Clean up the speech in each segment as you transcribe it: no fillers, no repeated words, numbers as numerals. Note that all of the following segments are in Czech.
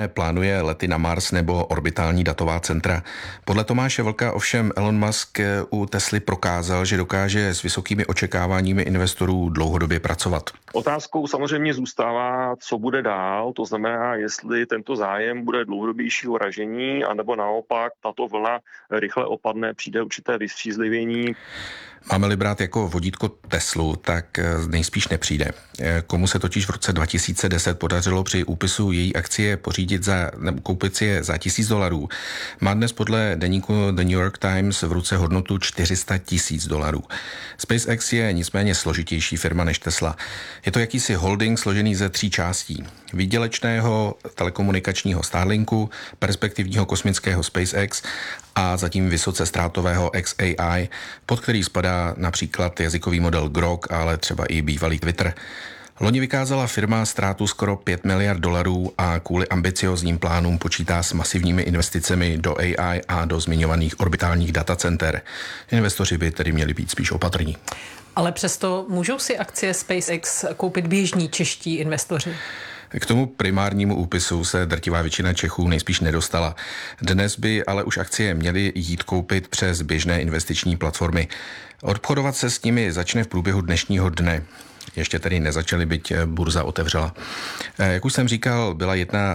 plánuje lety na Mars nebo orbitální datová centra. Podle Tomáše Vlka ovšem Elon Musk u Tesly prokázal, že dokáže s vysokými očekáváními investorů dlouhodobě pracovat. Otázkou samozřejmě zůstává, co bude dál, to znamená, jestli tento zájem bude dlouhodobějšího ražení, anebo naopak tato vlna rychle opadne, přijde určité vystřízlivění. Máme-li brát jako vodítko Teslu, tak nejspíš nepřijde. Komu se totiž v roce 2010 podařilo při úpisu její akcie koupit si je za $1,000, má dnes podle deníku The New York Times v ruce hodnotu $400,000. SpaceX je nicméně složitější firma než Tesla. Je to jakýsi holding složený ze 3 částí. Výdělečného telekomunikačního Starlinku, perspektivního kosmického SpaceX a zatím vysoce ztrátového XAI, pod který spadá například jazykový model Grok, ale třeba i bývalý Twitter. Loni vykázala firma ztrátu skoro $5 miliard a kvůli ambiciozním plánům počítá s masivními investicemi do AI a do zmiňovaných orbitálních datacenter. Investoři by tedy měli být spíš opatrní. Ale přesto můžou si akcie SpaceX koupit běžní čeští investoři? K tomu primárnímu úpisu se drtivá většina Čechů nejspíš nedostala. Dnes by ale už akcie měly jít koupit přes běžné investiční platformy. Obchodovat se s nimi začne v průběhu dnešního dne. Ještě tedy nezačaly, byť burza otevřela. Jak už jsem říkal, byla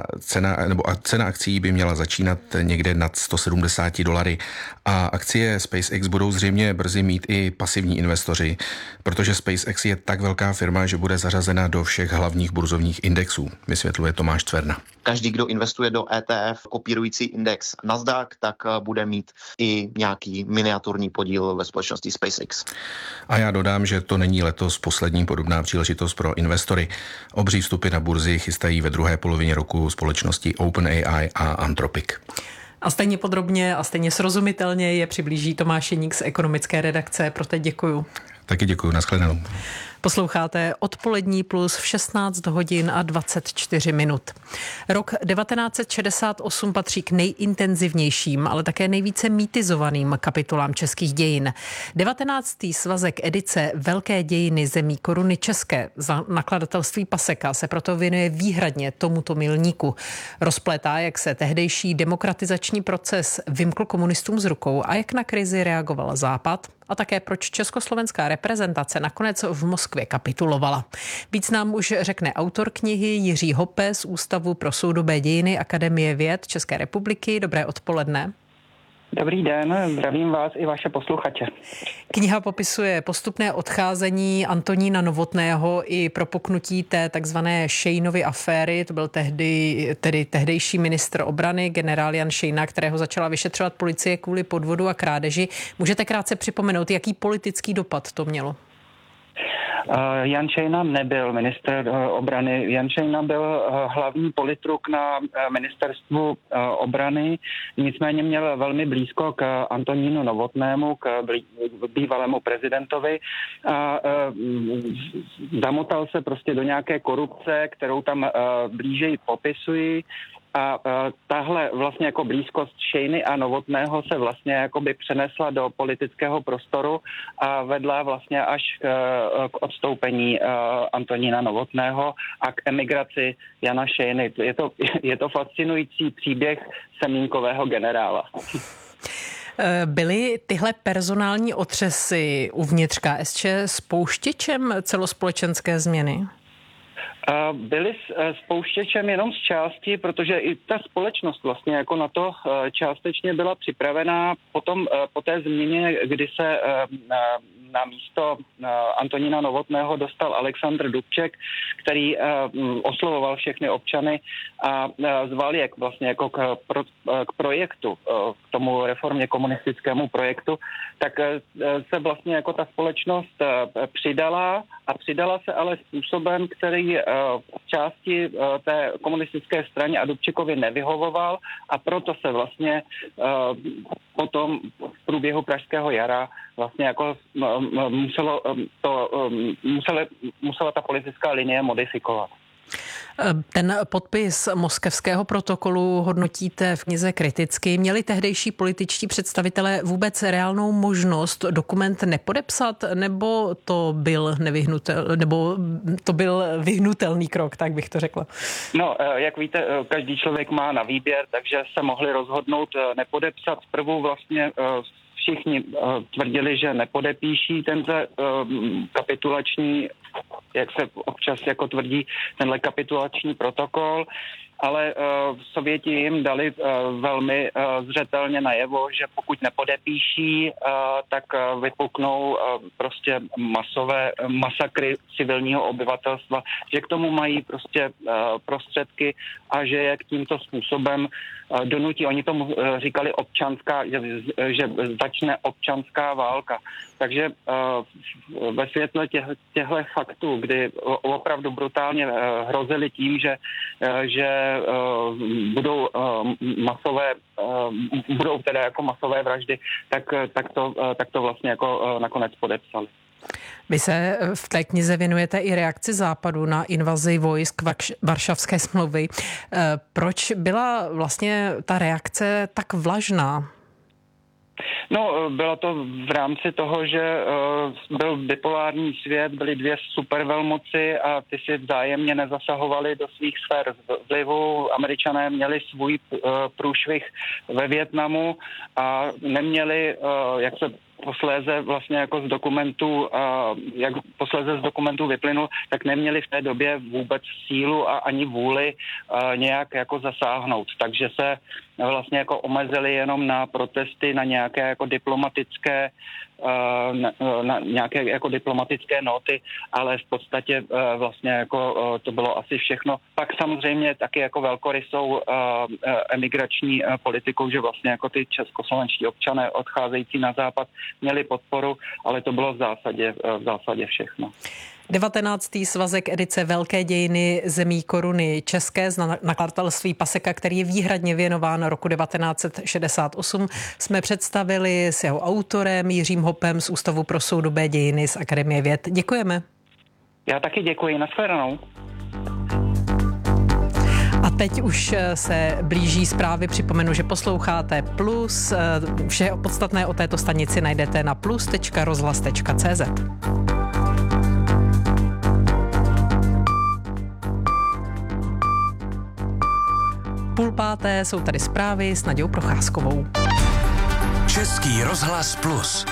cena akcií by měla začínat někde nad $170 a akcie SpaceX budou zřejmě brzy mít i pasivní investoři, protože SpaceX je tak velká firma, že bude zařazena do všech hlavních burzovních indexů, vysvětluje Tomáš Cverna. Každý, kdo investuje do ETF kopírující index Nasdaq, tak bude mít i nějaký miniaturní podíl ve společnosti SpaceX. A já dodám, že to není letos poslední podobná příležitost pro investory. Obří vstupy na burzy chystají ve druhé polovině roku společnosti OpenAI a Anthropic. A stejně podrobně a stejně srozumitelně je přiblíží Tomáš Jeník z ekonomické redakce. Pro teď děkuju. Taky děkuju, nashledanou. Posloucháte Odpolední plus v 16 hodin a 24 minut. Rok 1968 patří k nejintenzivnějším, ale také nejvíce mýtizovaným kapitolám českých dějin. 19. svazek edice Velké dějiny zemí Koruny české za nakladatelství Paseka se proto věnuje výhradně tomuto milníku. Rozplétá, jak se tehdejší demokratizační proces vymkl komunistům z rukou a jak na krizi reagoval Západ, a také proč československá reprezentace nakonec v Moskvě kapitulovala. Víc nám už řekne autor knihy Jiří Hoppe z Ústavu pro soudobé dějiny Akademie věd České republiky. Dobré odpoledne. Dobrý den, zdravím vás i vaše posluchače. Kniha popisuje postupné odcházení Antonína Novotného i propuknutí té takzvané Šejnovy aféry. To byl tehdejší ministr obrany, generál Jan Šejna, kterého začala vyšetřovat policie kvůli podvodu a krádeži. Můžete krátce připomenout, jaký politický dopad to mělo? Jan Šejna nebyl ministr obrany. Jan Šejna byl hlavní politruk na ministerstvu obrany, nicméně měl velmi blízko k Antonínu Novotnému, k bývalému prezidentovi a zamotal se prostě do nějaké korupce, kterou tam blížeji popisují. A tahle vlastně jako blízkost Šejny a Novotného se vlastně jakoby přenesla do politického prostoru a vedla vlastně až k odstoupení Antonína Novotného a k emigraci Jana Šejny. Je to fascinující příběh semínkového generála. Byly tyhle personální otřesy uvnitř KSČ spouštěčem celospolečenské změny? Byli spouštěčem jenom z části, protože i ta společnost vlastně jako na to částečně byla připravená potom po té změně, kdy se na místo Antonína Novotného dostal Alexandr Dubček, který oslovoval všechny občany a zval je vlastně jako k projektu, k tomu reformně komunistickému projektu, tak se vlastně jako ta společnost přidala se ale způsobem, který v části té komunistické straně a Dubčekovi nevyhovoval a proto se vlastně potom v průběhu Pražského jara vlastně jako musela ta politická linie modifikovat. Ten podpis moskevského protokolu hodnotíte v knize kriticky. Měli tehdejší političtí představitelé vůbec reálnou možnost dokument nepodepsat, nebo to byl vyhnutelný krok, tak bych to řekla? No, jak víte, každý člověk má na výběr, takže se mohli rozhodnout nepodepsat. Zprvu vlastně všichni tvrdili, že nepodepíší tenhle kapitulační, jak se občas jako tvrdí, tenhle kapitulační protokol, ale Sověti jim dali velmi zřetelně najevo, že pokud nepodepíší, tak vypuknou prostě masakry civilního obyvatelstva, že k tomu mají prostě prostředky a že je k tímto způsobem donutí. Oni tomu říkali že začne občanská válka. Takže ve světle těchto faktů, kdy opravdu brutálně hrozili tím, že budou teda jako masové vraždy, tak to vlastně jako nakonec podepsali. Vy se v té knize věnujete i reakci Západu na invazi vojsk Varšavské smlouvy. Proč byla vlastně ta reakce tak vlažná? No, bylo to v rámci toho, že byl bipolární svět, byly dvě supervelmoci a ty si vzájemně nezasahovaly do svých sfér vlivu. Američané měli svůj průšvih ve Vietnamu a neměli, jak se posléze vlastně jako z dokumentů vyplynul, tak neměli v té době vůbec sílu a ani vůli nějak jako zasáhnout. Takže se vlastně jako omezili jenom na protesty, na nějaké jako diplomatické na nějaké jako diplomatické noty, ale v podstatě vlastně jako to bylo asi všechno. Pak samozřejmě taky jako velkorysou emigrační politikou, že vlastně jako ty českoslovenští občané odcházející na západ měli podporu, ale to bylo v zásadě všechno. 19. svazek edice Velké dějiny zemí koruny české z nakladatelství Paseka, který je výhradně věnován roku 1968, jsme představili s jeho autorem Jiřím Hopem z Ústavu pro soudobé dějiny z Akademie věd. Děkujeme. Já taky děkuji. Nashledanou. A teď už se blíží zprávy. Připomenu, že posloucháte Plus. Vše podstatné o této stanici najdete na plus.rozhlas.cz. 4:30 jsou tady zprávy s Nadějou Procházkovou. Český rozhlas Plus.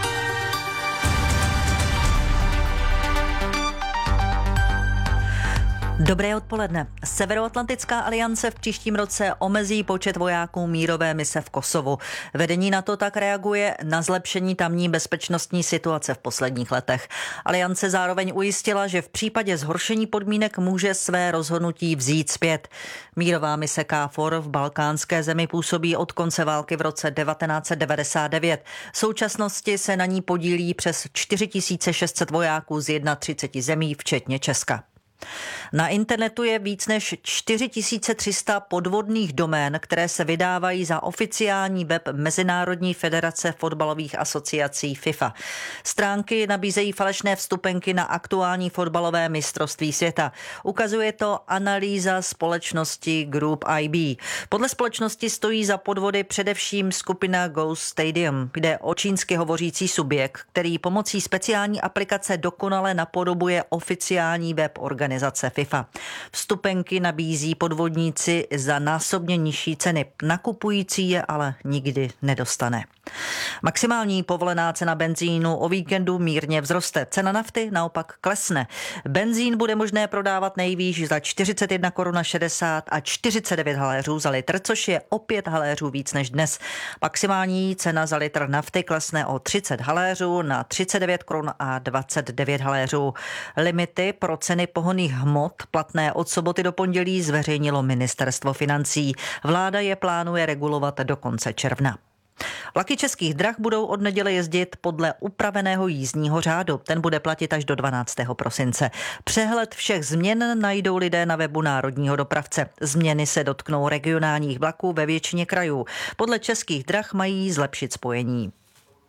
Dobré odpoledne. Severoatlantická aliance v příštím roce omezí počet vojáků mírové mise v Kosovu. Vedení NATO tak reaguje na zlepšení tamní bezpečnostní situace v posledních letech. Aliance zároveň ujistila, že v případě zhoršení podmínek může své rozhodnutí vzít zpět. Mírová mise KFOR v balkánské zemi působí od konce války v roce 1999. V současnosti se na ní podílí přes 4600 vojáků z 31 zemí, včetně Česka. Na internetu je víc než 4300 podvodných domén, které se vydávají za oficiální web Mezinárodní federace fotbalových asociací FIFA. Stránky nabízejí falešné vstupenky na aktuální fotbalové mistrovství světa. Ukazuje to analýza společnosti Group IB. Podle společnosti stojí za podvody především skupina Ghost Stadium. Jde o čínsky hovořící subjekt, který pomocí speciální aplikace dokonale napodobuje oficiální web organizace FIFA. Vstupenky nabízí podvodníci za násobně nižší ceny. Nakupující je ale nikdy nedostane. Maximální povolená cena benzínu o víkendu mírně vzroste. Cena nafty naopak klesne. Benzín bude možné prodávat nejvýš za 41 korun 60 a 49 haléřů za litr, což je o 5 haléřů víc než dnes. Maximální cena za litr nafty klesne o 30 haléřů na 39 korun a 29 haléřů. Limity pro ceny pohonných hmot platné od soboty do pondělí zveřejnilo ministerstvo financí. Vláda je plánuje regulovat do konce června. Vlaky Českých drah budou od neděle jezdit podle upraveného jízdního řádu. Ten bude platit až do 12. prosince. Přehled všech změn najdou lidé na webu Národního dopravce. Změny se dotknou regionálních vlaků ve většině krajů. Podle Českých drah mají zlepšit spojení.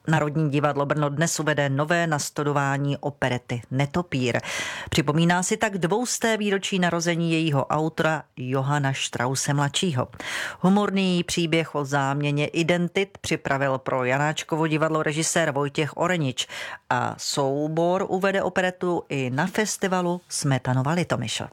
Národní divadlo Brno dnes uvede nové nastudování operety Netopír. Připomíná si tak 200. výročí narození jejího autora Johana Strausse mladšího. Humorný příběh o záměně identit připravil pro Janáčkovo divadlo režisér Vojtěch Orenič a soubor uvede operetu i na festivalu Smetanova Litomyšl.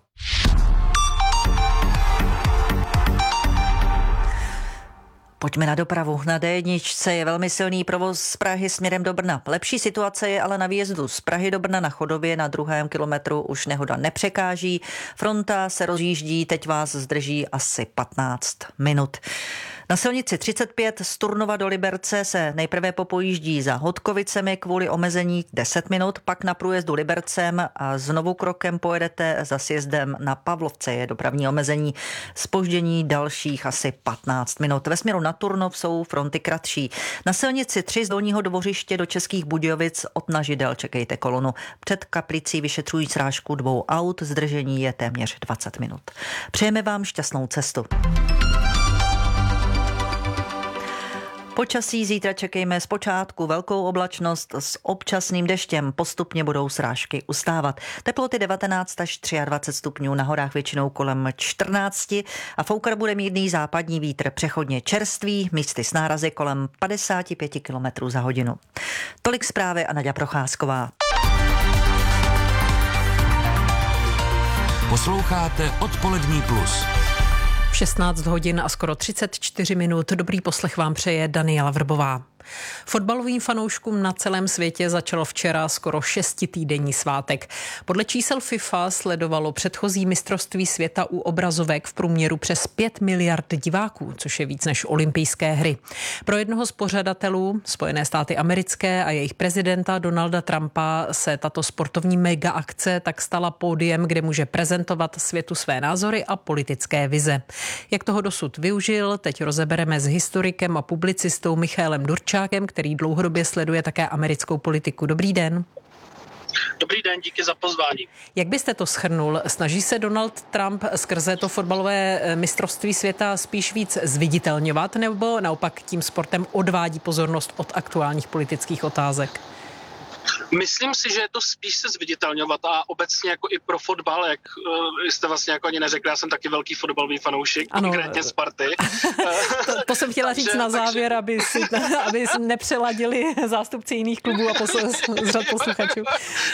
Pojďme na dopravu. Na D1 je velmi silný provoz z Prahy směrem do Brna. Lepší situace je ale na výjezdu z Prahy do Brna na Chodově na 2. kilometru už nehoda nepřekáží. Fronta se rozjíždí, teď vás zdrží asi 15 minut. Na silnici 35 z Turnova do Liberce se nejprve popojíždí za Hodkovicemi kvůli omezení 10 minut, pak na průjezdu Libercem a znovu krokem pojedete za sjezdem na Pavlovce. Je dopravní omezení, zpoždění dalších asi 15 minut. Ve směru na Turnov jsou fronty kratší. Na silnici 3 z Dolního Dvořiště do Českých Budějovic od Nažidel čekejte kolonu. Před kaplicí vyšetřují srážku 2 aut, zdržení je téměř 20 minut. Přejeme vám šťastnou cestu. Počasí zítra čekejme zpočátku velkou oblačnost s občasným deštěm. Postupně budou srážky ustávat. Teploty 19 až 23 stupňů, na horách většinou kolem 14 a foukar bude mírný západní vítr, přechodně čerstvý, místy s nárazy kolem 55 km za hodinu. Tolik zprávy a Naďa Procházková. Posloucháte Odpolední plus. 16 hodin a skoro 34 minut. Dobrý poslech vám přeje Daniela Vrbová. Fotbalovým fanouškům na celém světě začalo včera skoro 6týdenní svátek. Podle čísel FIFA sledovalo předchozí mistrovství světa u obrazovek v průměru přes 5 miliard diváků, což je víc než olympijské hry. Pro jednoho z pořadatelů, Spojené státy americké a jejich prezidenta Donalda Trumpa, se tato sportovní mega akce tak stala pódiem, kde může prezentovat světu své názory a politické vize. Jak toho dosud využil, teď rozebereme s historikem a publicistou Michaelem Durčákem, který dlouhodobě sleduje také americkou politiku. Dobrý den. Dobrý den, díky za pozvání. Jak byste to shrnul? Snaží se Donald Trump skrze to fotbalové mistrovství světa spíš víc zviditelňovat, nebo naopak tím sportem odvádí pozornost od aktuálních politických otázek? Myslím si, že je to spíš se zviditelňovat a obecně jako i pro fotbal, jak jste vlastně jako ani neřekli, já jsem taky velký fotbalový fanoušek, konkrétně Sparty. To jsem chtěla říct na závěr, aby nepřeladili zástupci jiných klubů a z řad posluchačů.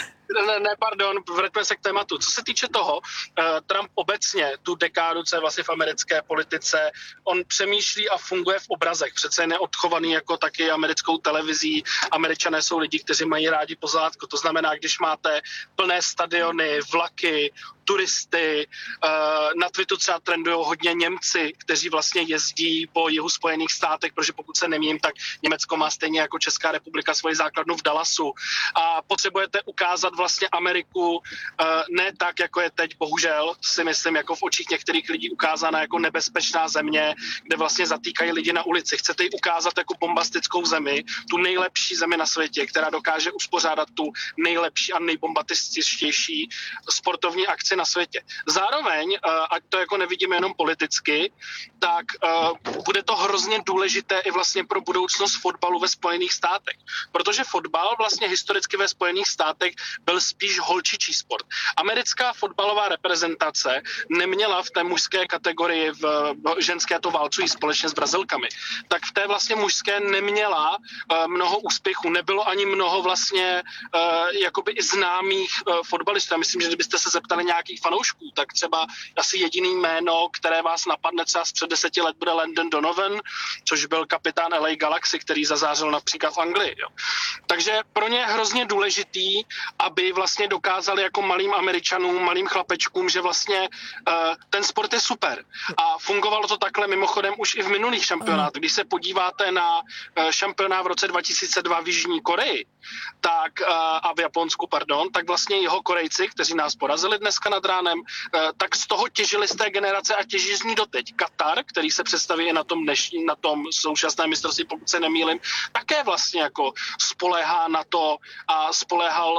Pardon, vraťme se k tématu. Co se týče toho, Trump obecně tu dekádu, co je vlastně v americké politice, on přemýšlí a funguje v obrazech. Přece je neodchovaný jako taky americkou televizí. Američané jsou lidi, kteří mají rádi pozlátko. To znamená, když máte plné stadiony, vlaky, turisty, na Twitteru třeba trendují hodně Němci, kteří vlastně jezdí po jihu Spojených státech, protože pokud se nemýlím, tak Německo má stejně jako Česká republika svoji základnu v Dallasu a potřebujete ukázat vlastně Ameriku ne tak, jako je teď, bohužel, si myslím, jako v očích některých lidí ukázána jako nebezpečná země, kde vlastně zatýkají lidi na ulici. Chcete ji ukázat jako bombastickou zemi, tu nejlepší zemi na světě, která dokáže uspořádat tu nejlepší a nejbombastičtější sportovní akci na světě. Zároveň, ať to jako nevidíme jenom politicky, tak bude to hrozně důležité i vlastně pro budoucnost fotbalu ve Spojených státech. Protože fotbal vlastně historicky ve Spojených státech byl spíš holčičí sport. Americká fotbalová reprezentace neměla v té mužské kategorii, v ženské to válcují společně s Brazilkami, tak v té vlastně mužské neměla mnoho úspěchů, nebylo ani mnoho vlastně jakoby i známých fotbalistů. Já myslím, že kdybyste se zeptali nějakých fanoušků, tak třeba asi jediný jméno, které vás napadne třeba z před 10 let, bude Landon Donovan, což byl kapitán LA Galaxy, který zazářil například v Anglii. Jo. Takže pro ně je hrozně důležitý, aby vlastně dokázali jako malým Američanům, malým chlapečkům, že vlastně ten sport je super. A fungovalo to takhle mimochodem už i v minulých šampionátech. Když se podíváte na šampionát v roce 2002 v Jižní Koreji, tak, a v Japonsku, pardon, tak vlastně jeho Korejci, kteří nás porazili dneska nad ránem, tak z toho těžili z té generace a těží z ní doteď. Katar, který se představí na tom současném mistrovství, pokud se nemýlim, také vlastně jako spoléhá na to a spoléhal vlastně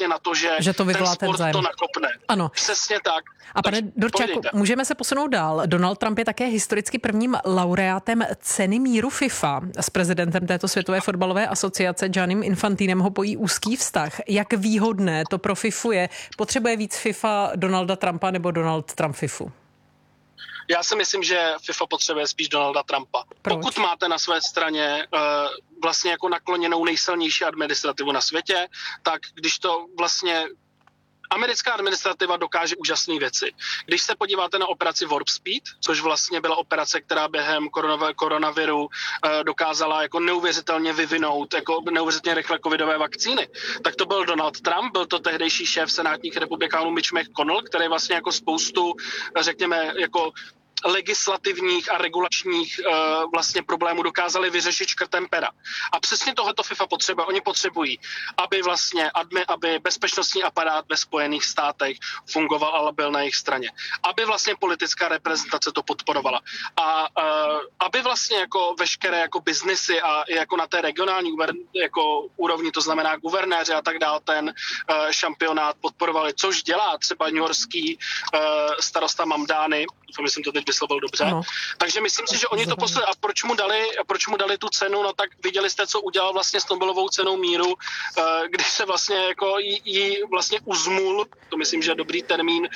vlastně na to, že to vyvolá ten sport zájem. to nakopne. Ano. Přesně tak. A pane Dorčáku, můžeme se posunout dál. Donald Trump je také historicky prvním laureátem ceny míru FIFA. S prezidentem této světové fotbalové asociace Giannim Infantinem ho pojí úzký vztah. Jak výhodné to pro FIFU je? Potřebuje víc FIFA Donalda Trumpa nebo Donald Trump FIFU? Já si myslím, že FIFA potřebuje spíš Donalda Trumpa. Proč? Pokud máte na své straně vlastně jako nakloněnou nejsilnější administrativu na světě, tak když to vlastně americká administrativa dokáže úžasné věci. Když se podíváte na operaci Warp Speed, což vlastně byla operace, která během koronaviru dokázala jako neuvěřitelně vyvinout, jako neuvěřitelně rychle covidové vakcíny, tak to byl Donald Trump, byl to tehdejší šéf senátních republikánů Mitch McConnell, který vlastně jako spoustu, řekněme, jako legislativních a regulačních vlastně problémů dokázali vyřešit škrtem pera. A přesně tohleto FIFA potřebuje. Oni potřebují, aby bezpečnostní aparát ve Spojených státech fungoval, ale byl na jejich straně. Aby vlastně politická reprezentace to podporovala. A aby vlastně jako veškeré jako biznisy a jako na té regionální jako úrovni, to znamená guvernéři a tak dále, ten šampionát podporovali, což dělá třeba newyorský starosta Mamdani, myslím, to teď vyslovil dobře. Ano. Takže myslím si, že oni to poslali. A proč mu dali tu cenu? No tak viděli jste, co udělal vlastně s Nobelovou cenou míru, když se vlastně jako jí vlastně uzmul, to myslím, že je dobrý termín,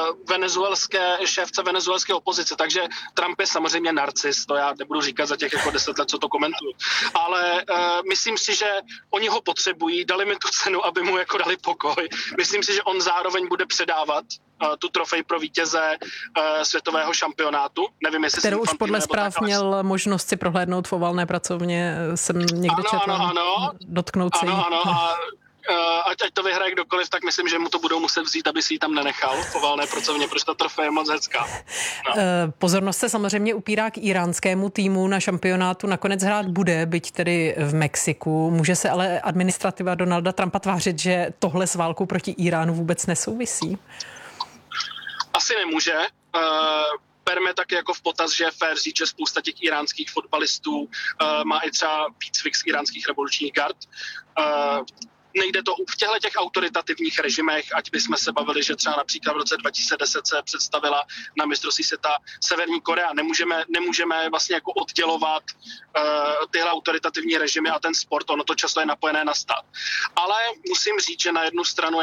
šéfce venezuelské opozice. Takže Trump je samozřejmě narcis, to já nebudu říkat za těch jako 10 let, co to komentuju. Ale myslím si, že oni ho potřebují, dali mi tu cenu, aby mu jako dali pokoj. Myslím si, že on zároveň bude předávat tu trofej pro vítěze světového šampionátu. Nevím, jestli kterou už podle zpráv měl možnost si prohlédnout v oválné pracovně, jsem někde četla. Ano. Dotknout se jí. Ano. A ať to vyhraje kdokoliv, tak myslím, že mu to budou muset vzít, aby si ji tam nenechal v oválné pracovně, protože ta trofej je moc hezká. No. Pozornost se samozřejmě upírá k iránskému týmu, na šampionátu nakonec hrát bude, byť tedy v Mexiku. Může se ale administrativa Donalda Trumpa tvářit, že tohle s válkou proti Iránu vůbec nesouvisí? Asi nemůže. Berme tak jako v potaz, že je fér říct, že spousta těch iránských fotbalistů má i třeba výcvik z iránských revolučních gard. Nejde to v těchto těch autoritativních režimech, ať bychom se bavili, že třeba například v roce 2010 se představila na mistrovství světa Severní Korea. Nemůžeme vlastně jako oddělovat tyhle autoritativní režimy a ten sport, ono to často je napojené na stát. Ale musím říct, že na jednu stranu,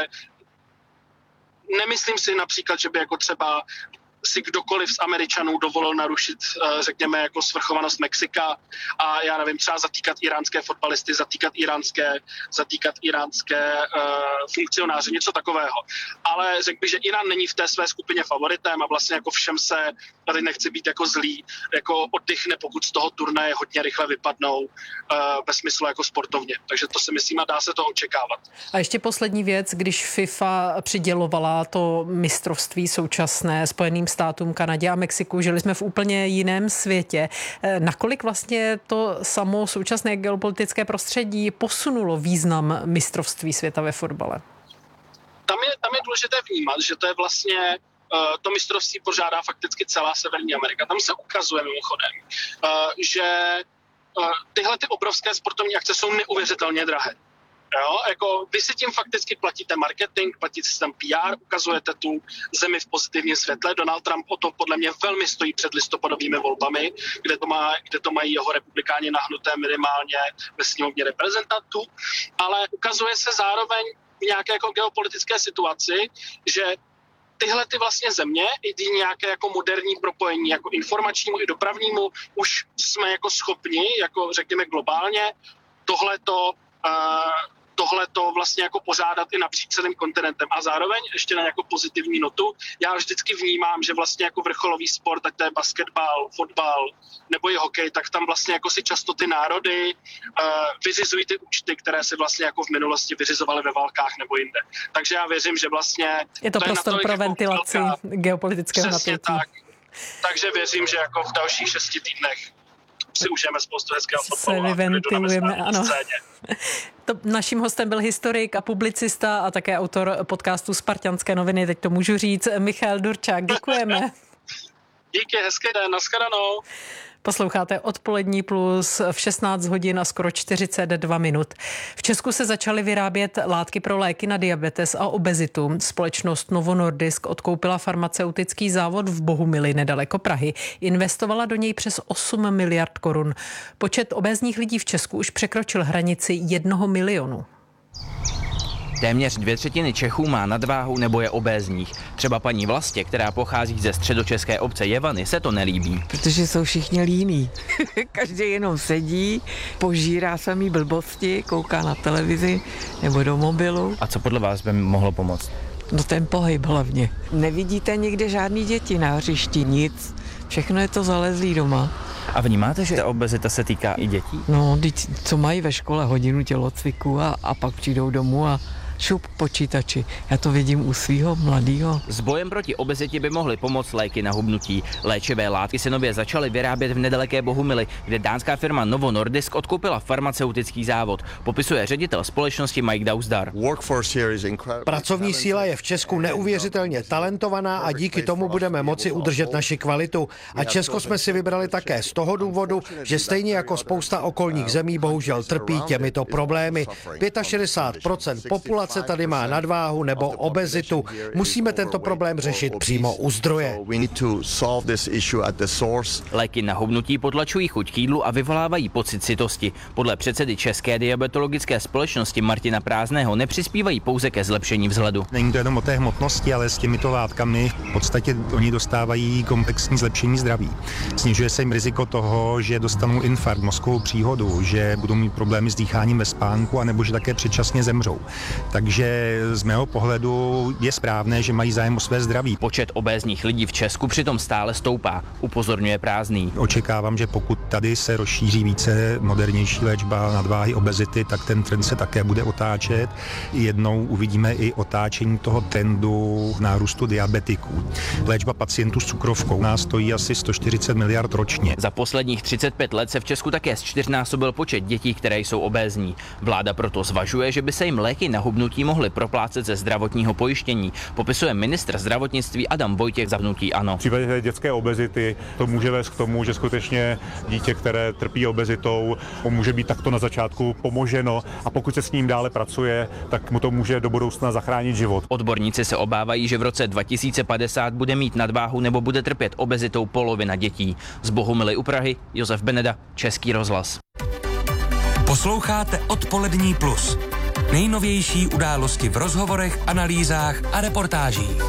nemyslím si například, že by jako třeba si kdokoliv z Američanů dovolil narušit, řekněme, jako svrchovanost Mexika a já nevím, třeba zatýkat iránské fotbalisty, zatýkat iránské funkcionáře, něco takového. Ale řekl bych, že Irán není v té své skupině favoritem a vlastně jako všem se, tady nechci být jako zlý, jako oddychne, pokud z toho turnaje hodně rychle vypadnou ve smyslu jako sportovně. Takže to si myslím a dá se to očekávat. A ještě poslední věc, když FIFA přidělovala to mistrovství současné Spojeným státům, Kanadě a Mexiku, žili jsme v úplně jiném světě. Nakolik vlastně to samo současné geopolitické prostředí posunulo význam mistrovství světa ve fotbale? Tam je důležité vnímat, že to je vlastně to mistrovství pořádá fakticky celá Severní Amerika. Tam se ukazuje mimochodem, že tyhle ty obrovské sportovní akce jsou neuvěřitelně drahé. Jo, jako vy si tím fakticky platíte marketing, platíte si tam PR, ukazujete tu zemi v pozitivním světle. Donald Trump o to podle mě velmi stojí před listopadovými volbami, kde to mají jeho republikáni nahnuté minimálně ve sněmovně reprezentantů, ale ukazuje se zároveň v nějaké jako geopolitické situaci, že tyhle ty vlastně země, i nějaké jako moderní propojení, jako informačnímu i dopravnímu, už jsme jako schopni, jako řekněme globálně, tohleto vlastně jako pořádat i napříč celým kontinentem. A zároveň ještě na nějakou pozitivní notu, já vždycky vnímám, že vlastně jako vrcholový sport, ať to je basketbal, fotbal nebo i hokej, tak tam vlastně jako si často ty národy vyřizují ty účty, které si vlastně jako v minulosti vyřizovaly ve válkách nebo jinde. Takže já věřím, že vlastně je to prostor pro ventilaci geopolitického napětí. Tak. Takže věřím, že jako v dalších 6 týdnech si užijeme spoustu hezkého fotbalu. Se vyventilujeme, ano. Naším hostem byl historik a publicista a také autor podcastu Spartanské noviny, teď to můžu říct, Michal Dorčák. Děkujeme. Díky, hezký den, nashledanou. Posloucháte Odpolední plus v 16 hodin a skoro 42 minut. V Česku se začaly vyrábět látky pro léky na diabetes a obezitu. Společnost Novo Nordisk odkoupila farmaceutický závod v Bohumili nedaleko Prahy. Investovala do něj přes 8 miliard korun. Počet obézních lidí v Česku už překročil hranici 1 milionu. Téměř 2/3 Čechů má nadváhu nebo je obézních. Třeba paní Vlastě, která pochází ze středočeské obce Jevany, se to nelíbí. Protože jsou všichni líní. Každý jenom sedí, požírá samý blbosti, kouká na televizi nebo do mobilu. A co podle vás by mohlo pomoct? No ten pohyb hlavně. Nevidíte nikde žádný děti na hřišti, nic. Všechno je to zalezlý doma. A vnímáte, že ta obezita se týká i dětí? No, co mají ve škole hodinu tělocviku a pak přijdou domů a šup k počítači. Já to vidím u svého mladého. S bojem proti obezitě by mohly pomoct léky na hubnutí. Léčivé látky se nově začaly vyrábět v nedaleké Bohumili, kde dánská firma Novo Nordisk odkoupila farmaceutický závod. Popisuje ředitel společnosti Mike Dauzdar. Pracovní síla je v Česku neuvěřitelně talentovaná a díky tomu budeme moci udržet naši kvalitu. A Česko jsme si vybrali také z toho důvodu, že stejně jako spousta okolních zemí bohužel trpí těmito problémy. 65% populace tady má nadváhu nebo obezitu. Musíme tento problém řešit přímo u zdroje. Léky na hubnutí potlačují chuť k jídlu a vyvolávají pocit sytosti. Podle předsedy České diabetologické společnosti Martina Prázdného nepřispívají pouze ke zlepšení vzhledu. Není to jenom o té hmotnosti, ale s těmito látkami v podstatě oni dostávají komplexní zlepšení zdraví. Snižuje se jim riziko toho, že dostanou infarkt, mozkovou příhodu, že budou mít problémy s dýcháním bez spánku, anebo že také předčasně zemřou. Takže z mého pohledu je správné, že mají zájem o své zdraví. Počet obézních lidí v Česku přitom stále stoupá, upozorňuje Prázdný. Očekávám, že pokud tady se rozšíří více modernější léčba nadváhy, obezity, tak ten trend se také bude otáčet. Jednou uvidíme i otáčení toho trendu nárůstu diabetiků. Léčba pacientů s cukrovkou nás stojí asi 140 miliard ročně. Za posledních 35 let se v Česku také zčtyřnásobil počet dětí, které jsou obézní. Vláda proto zvažuje, že by se jim léky na hubnutí mohly proplácet ze zdravotního pojištění, popisuje ministr zdravotnictví Adam Vojtěch za hnutí ANO. V případě dětské obezity to může vést k tomu, že skutečně dítě, které trpí obezitou, může být takto na začátku pomoženo a pokud se s ním dále pracuje, tak mu to může do budoucna zachránit život. Odborníci se obávají, že v roce 2050 bude mít nadváhu nebo bude trpět obezitou polovina dětí. Z Bohumily u Prahy Josef Beneda, Český rozhlas. Posloucháte Odpolední plus. Nejnovější události v rozhovorech, analýzách a reportážích.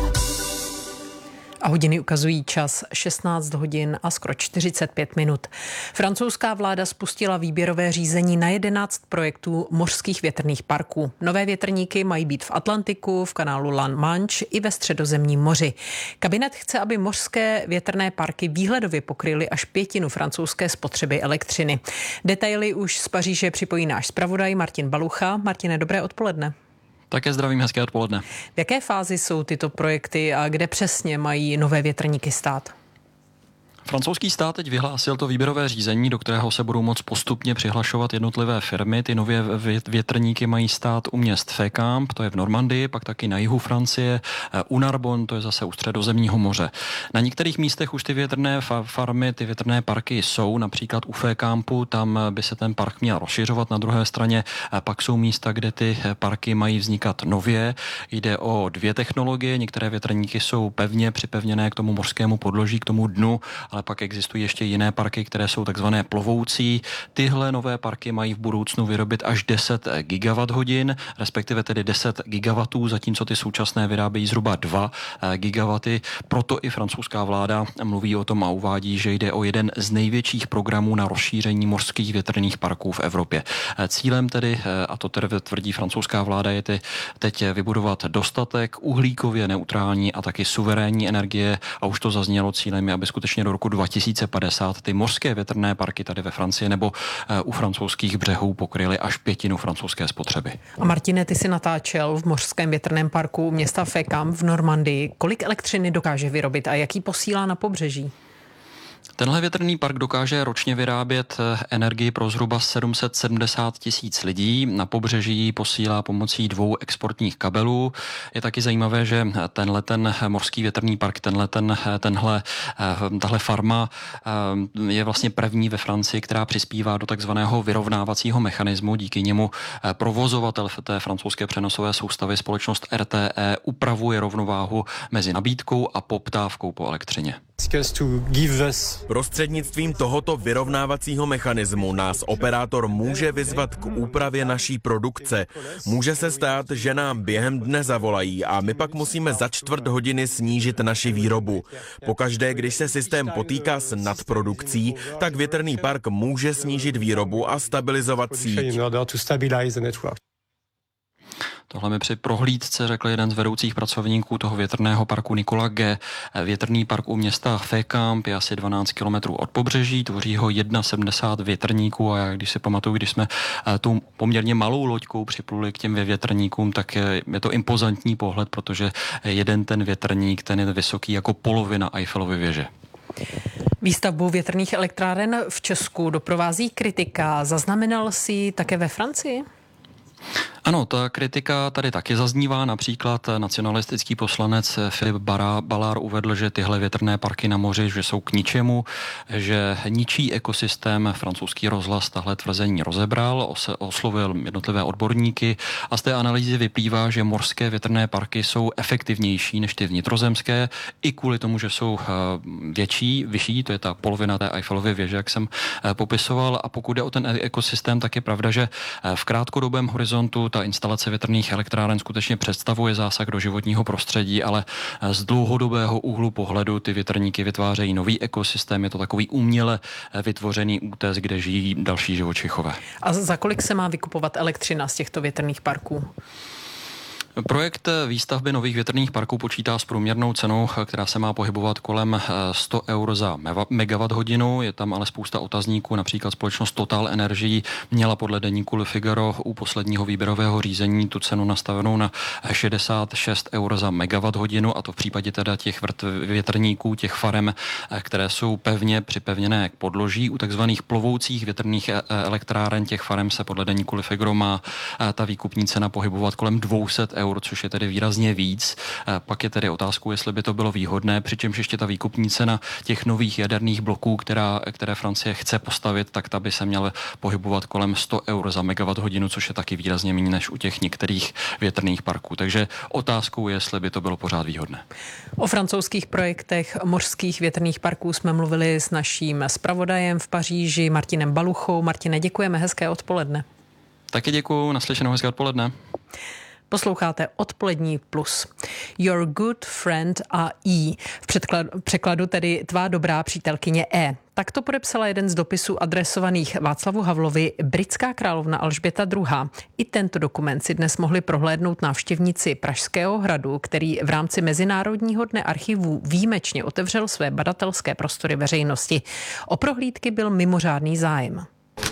A hodiny ukazují čas 16 hodin a skoro 45 minut. Francouzská vláda spustila výběrové řízení na 11 projektů mořských větrných parků. Nové větrníky mají být v Atlantiku, v kanálu La Manche i ve Středozemním moři. Kabinet chce, aby mořské větrné parky výhledově pokryly až 1/5 francouzské spotřeby elektřiny. Detaily už z Paříže připojí náš zpravodaj Martin Balucha. Martine, dobré odpoledne. Také zdravím, hezké odpoledne. V jaké fázi jsou tyto projekty a kde přesně mají nové větrníky stát? Francouzský stát teď vyhlásil to výběrové řízení, do kterého se budou moct postupně přihlašovat jednotlivé firmy. Ty nové větrníky mají stát u měst Fécamp, to je v Normandii, pak taky na jihu Francie, u Narbonne, to je zase u Středozemního moře. Na některých místech už ty větrné farmy, ty větrné parky jsou, například u Fécampu, tam by se ten park měl rozšiřovat. Na druhé straně pak jsou místa, kde ty parky mají vznikat nově. Jde o 2 technologie, některé větrníky jsou pevně připevněné k tomu mořskému podloží, k tomu dnu, ale pak existují ještě jiné parky, které jsou takzvané plovoucí. Tyhle nové parky mají v budoucnu vyrobit až 10 gigawatt-hodin, respektive tedy 10 gigawatů, zatímco ty současné vyrábějí zhruba 2 gigawaty. Proto i francouzská vláda mluví o tom a uvádí, že jde o jeden z největších programů na rozšíření mořských větrných parků v Evropě. Cílem tedy, a to tedy tvrdí francouzská vláda, je teď vybudovat dostatek uhlíkově neutrální a taky suverénní energie, a už to zaznělo, cílem je, aby skutečně do roku 2050 ty mořské větrné parky tady ve Francii nebo u francouzských břehů pokryly až 1/5 francouzské spotřeby. A Martine, ty si natáčel v mořském větrném parku města Fécamp v Normandii. Kolik elektřiny dokáže vyrobit a jaký posílá na pobřeží? Tenhle větrný park dokáže ročně vyrábět energii pro zhruba 770 000 lidí. Na pobřeží posílá pomocí 2 exportních kabelů. Je taky zajímavé, že ten morský větrný park, tahle farma je vlastně první ve Francii, která přispívá do takzvaného vyrovnávacího mechanismu. Díky němu provozovatel té francouzské přenosové soustavy, společnost RTE, upravuje rovnováhu mezi nabídkou a poptávkou po elektřině. Prostřednictvím tohoto vyrovnávacího mechanismu nás operátor může vyzvat k úpravě naší produkce. Může se stát, že nám během dne zavolají a my pak musíme za 1/4 hodiny snížit naši výrobu. Pokaždé, když se systém potýká s nadprodukcí, tak větrný park může snížit výrobu a stabilizovat síť. Tohle mi při prohlídce řekl jeden z vedoucích pracovníků toho větrného parku Nicolas G. Větrný park u města Fécamp je asi 12 kilometrů od pobřeží, tvoří ho 71 větrníků a já když si pamatuju, když jsme tou poměrně malou loďkou připluli k těm větrníkům, tak je to impozantní pohled, protože jeden ten větrník, ten je vysoký jako polovina Eiffelovy věže. Výstavbu větrných elektráren v Česku doprovází kritika. Zaznamenal si ji také ve Francii? Ano, ta kritika tady taky zaznívá. Například nacionalistický poslanec Filip Ballard uvedl, že tyhle větrné parky na moři, že jsou k ničemu, že ničí ekosystém. Francouzský rozhlas tahle tvrzení rozebral, oslovil jednotlivé odborníky a z té analýzy vyplývá, že morské větrné parky jsou efektivnější než ty vnitrozemské, i kvůli tomu, že jsou vyšší, to je ta polovina té Eiffelovy věže, jak jsem popisoval. A pokud jde o ten ekosystém, tak je pravda, že v krátkodobém horizontu ta instalace větrných elektráren skutečně představuje zásah do životního prostředí, ale z dlouhodobého úhlu pohledu ty větrníky vytvářejí nový ekosystém. Je to takový uměle vytvořený útes, kde žijí další živočichové. A za kolik se má vykupovat elektřina z těchto větrných parků? Projekt výstavby nových větrných parků počítá s průměrnou cenou, která se má pohybovat kolem 100 eur za megawatt hodinu. Je tam ale spousta otazníků, například společnost Total Energy měla podle deníku Le Figaro u posledního výběrového řízení tu cenu nastavenou na 66 eur za megawatt hodinu, a to v případě teda těch větrníků, těch farem, které jsou pevně připevněné k podloží. U takzvaných plovoucích větrných elektráren těch farem se podle deníku Le Figaro má ta výkupní cena pohybovat kolem 200 eur, což je tedy výrazně víc. Pak je tedy otázkou, jestli by to bylo výhodné, přičemž ještě ta výkupní cena těch nových jaderných bloků, které Francie chce postavit, tak ta by se měla pohybovat kolem 100 eur za megawatt hodinu, což je taky výrazně méně než u těch některých větrných parků. Takže otázkou je, jestli by to bylo pořád výhodné. O francouzských projektech mořských větrných parků jsme mluvili s naším zpravodajem v Paříži Martinem Baluchou. Martine, děkujeme, hezké odpoledne. Taky děkuju, naslyšenou, hezké odpoledne. Posloucháte Odpolední plus. Your good friend a E. V překladu tedy tvá dobrá přítelkyně E. Tak to podepsala jeden z dopisů adresovaných Václavu Havlovi britská královna Alžběta II. I tento dokument si dnes mohli prohlédnout návštěvníci Pražského hradu, který v rámci Mezinárodního dne archivů výjimečně otevřel své badatelské prostory veřejnosti. O prohlídky byl mimořádný zájem.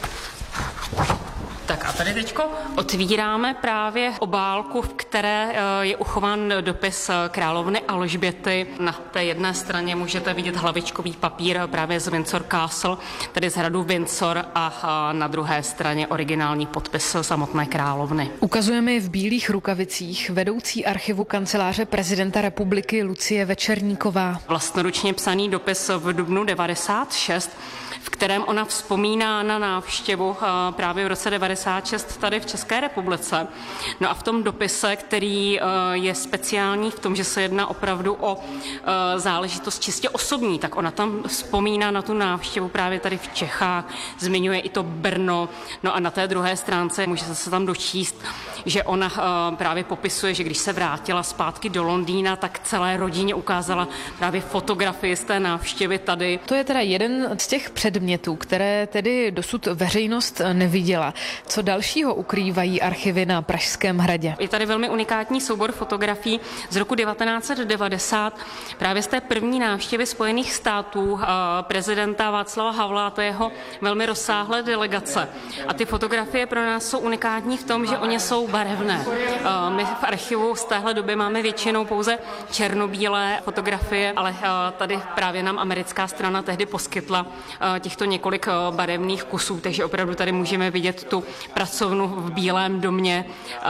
Tak a tady teďko otvíráme právě obálku, v které je uchován dopis královny Alžběty. Na té jedné straně můžete vidět hlavičkový papír právě z Windsor Castle, tedy z hradu Windsor, a na druhé straně originální podpis samotné královny. Ukazujeme je v bílých rukavicích vedoucí archivu kanceláře prezidenta republiky Lucie Večerníková. Vlastnoručně psaný dopis v dubnu 96, v kterém ona vzpomíná na návštěvu právě v roce 96 tady v České republice. No a v tom dopise, který je speciální v tom, že se jedná opravdu o záležitost čistě osobní, tak ona tam vzpomíná na tu návštěvu právě tady v Čechách, zmiňuje i to Brno. No a na té druhé stránce můžete se tam dočíst, že ona právě popisuje, že když se vrátila zpátky do Londýna, tak celé rodině ukázala právě fotografie z té návštěvy tady. To je teda jeden z těch předmětů, které tedy dosud veřejnost neviděla. Co dalšího ukrývají archivy na Pražském hradě? Je tady velmi unikátní soubor fotografií z roku 1990, právě z té první návštěvy Spojených států prezidenta Václava Havla a to jeho velmi rozsáhlé delegace. A ty fotografie pro nás jsou unikátní v tom, že oni jsou barevné. My v archivu z téhle doby máme většinou pouze černobílé fotografie, ale tady právě nám americká strana tehdy poskytla těchto několik barevných kusů, takže opravdu tady můžeme vidět tu pracovnu v Bílém domě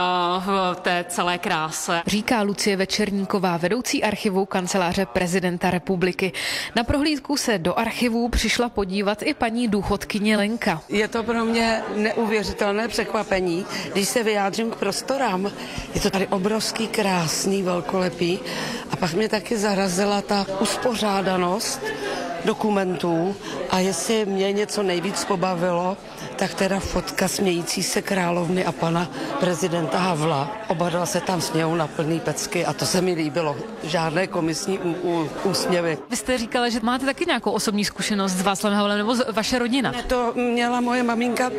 v té celé kráse. Říká Lucie Večerníková, vedoucí archivu Kanceláře prezidenta republiky. Na prohlídku se do archivů přišla podívat i paní důchodkyně Lenka. Je to pro mě neuvěřitelné překvapení, když se vyjádřím k prostorám. Je to tady obrovský, krásný, velkolepý a pak mě taky zarazila ta uspořádanost dokumentů a jestli mě něco nejvíc pobavilo, tak teda fotka smějící se královny a pana prezidenta Havla. Oba dva se tam smějou na plný pecky a to se mi líbilo. Žádné komisní úsměvy. Vy jste říkala, že máte taky nějakou osobní zkušenost s Václavem Havlem nebo vaše rodina? Ne, to měla moje maminka,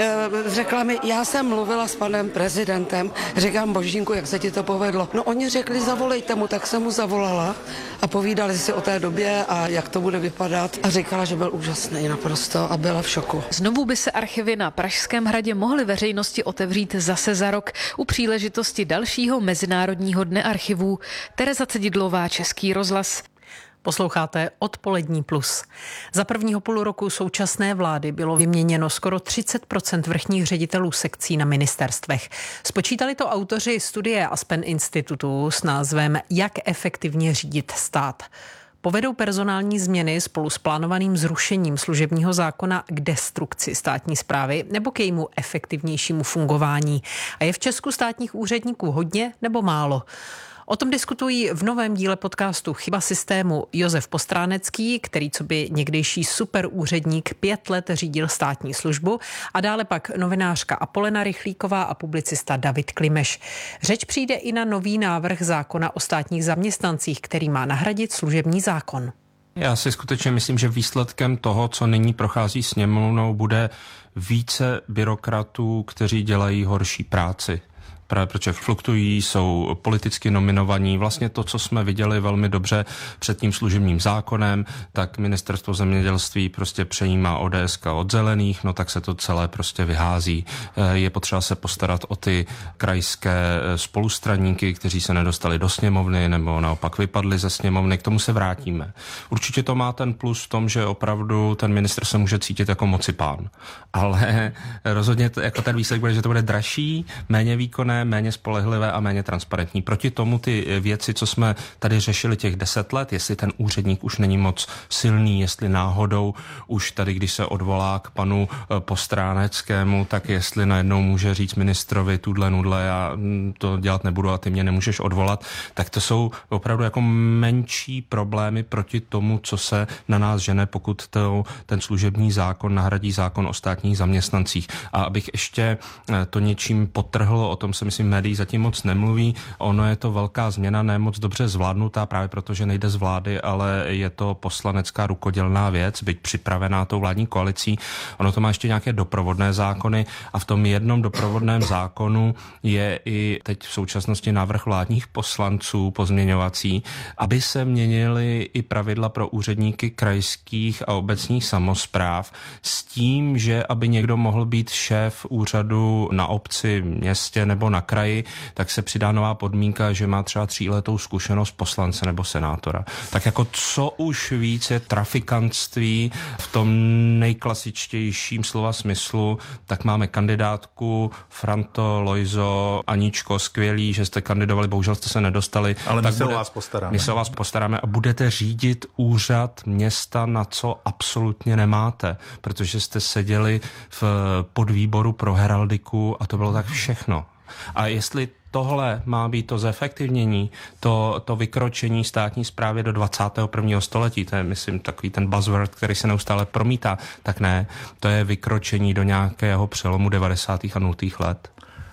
řekla mi, já jsem mluvila s panem prezidentem, říkám, Božínku, jak se ti to povedlo? No oni řekli, zavolejte mu, tak jsem mu zavolala a povídali si o té době a jak to bude vypadat a říkala, že byl úžasný naprosto a byla v šoku. Znovu by se archivy na Pražském hradě mohly veřejnosti otevřít zase za rok u příležitosti dalšího Mezinárodního dne archivů. Tereza Cedidlová, Český rozhlas. Posloucháte Odpolední plus. Za prvního půl roku současné vlády bylo vyměněno skoro 30% vrchních ředitelů sekcí na ministerstvech. Spočítali to autoři studie Aspen Institutu s názvem Jak efektivně řídit stát. Povedou personální změny spolu s plánovaným zrušením služebního zákona k destrukci státní správy nebo k jejímu efektivnějšímu fungování? A je v Česku státních úředníků hodně nebo málo? O tom diskutují v novém díle podcastu Chyba systému Josef Postránecký, který coby někdejší superúředník 5 let řídil státní službu, a dále pak novinářka Apolena Rychlíková a publicista David Klimeš. Řeč přijde i na nový návrh zákona o státních zaměstnancích, který má nahradit služební zákon. Já si skutečně myslím, že výsledkem toho, co nyní prochází sněmovnou, bude více byrokratů, kteří dělají horší práci. Právě protože fluktují, jsou politicky nominovaní. Vlastně to, co jsme viděli velmi dobře před tím služebním zákonem, tak ministerstvo zemědělství prostě přejímá ODSka od zelených, no tak se to celé prostě vyhází. Je potřeba se postarat o ty krajské spolustraníky, kteří se nedostali do sněmovny nebo naopak vypadli ze sněmovny, k tomu se vrátíme. Určitě to má ten plus v tom, že opravdu ten ministr se může cítit jako mocipán, ale rozhodně jako ten výsledek bude, že to bude dražší, méně výkonné, méně spolehlivé a méně transparentní. Proti tomu ty věci, co jsme tady řešili těch 10 let, jestli ten úředník už není moc silný, jestli náhodou už tady, když se odvolá k panu Postráneckému, tak jestli najednou může říct ministrovi tudle nudle, já to dělat nebudu a ty mě nemůžeš odvolat, tak to jsou opravdu jako menší problémy proti tomu, co se na nás žene, pokud ten služební zákon nahradí zákon o státních zaměstnancích. A abych ještě to něčím podtrhl, o tom se myslím médií zatím moc nemluví. Ono je to velká změna, ne moc dobře zvládnutá, právě protože nejde z vlády, ale je to poslanecká rukodělná věc, byť připravená tou vládní koalicí. Ono to má ještě nějaké doprovodné zákony a v tom jednom doprovodném zákonu je i teď v současnosti návrh vládních poslanců pozměňovací, aby se měnily i pravidla pro úředníky krajských a obecních samospráv s tím, že aby někdo mohl být šéf úřadu na obci, městě nebo na kraji, tak se přidá nová podmínka, že má třeba 3letou zkušenost poslance nebo senátora. Tak jako co už víc je trafikantství v tom nejklasičtějším slova smyslu, tak máme kandidátku Franto, Lojzo, Aničko, skvělý, že jste kandidovali, bohužel jste se nedostali. Ale my se o vás postaráme. My se o vás postaráme a budete řídit úřad města, na co absolutně nemáte, protože jste seděli v podvýboru pro heraldiku a to bylo tak všechno. A jestli tohle má být to zefektivnění, to vykročení státní správy do 21. století, to je, myslím, takový ten buzzword, který se neustále promítá, tak ne, to je vykročení do nějakého přelomu 90. a 0. let.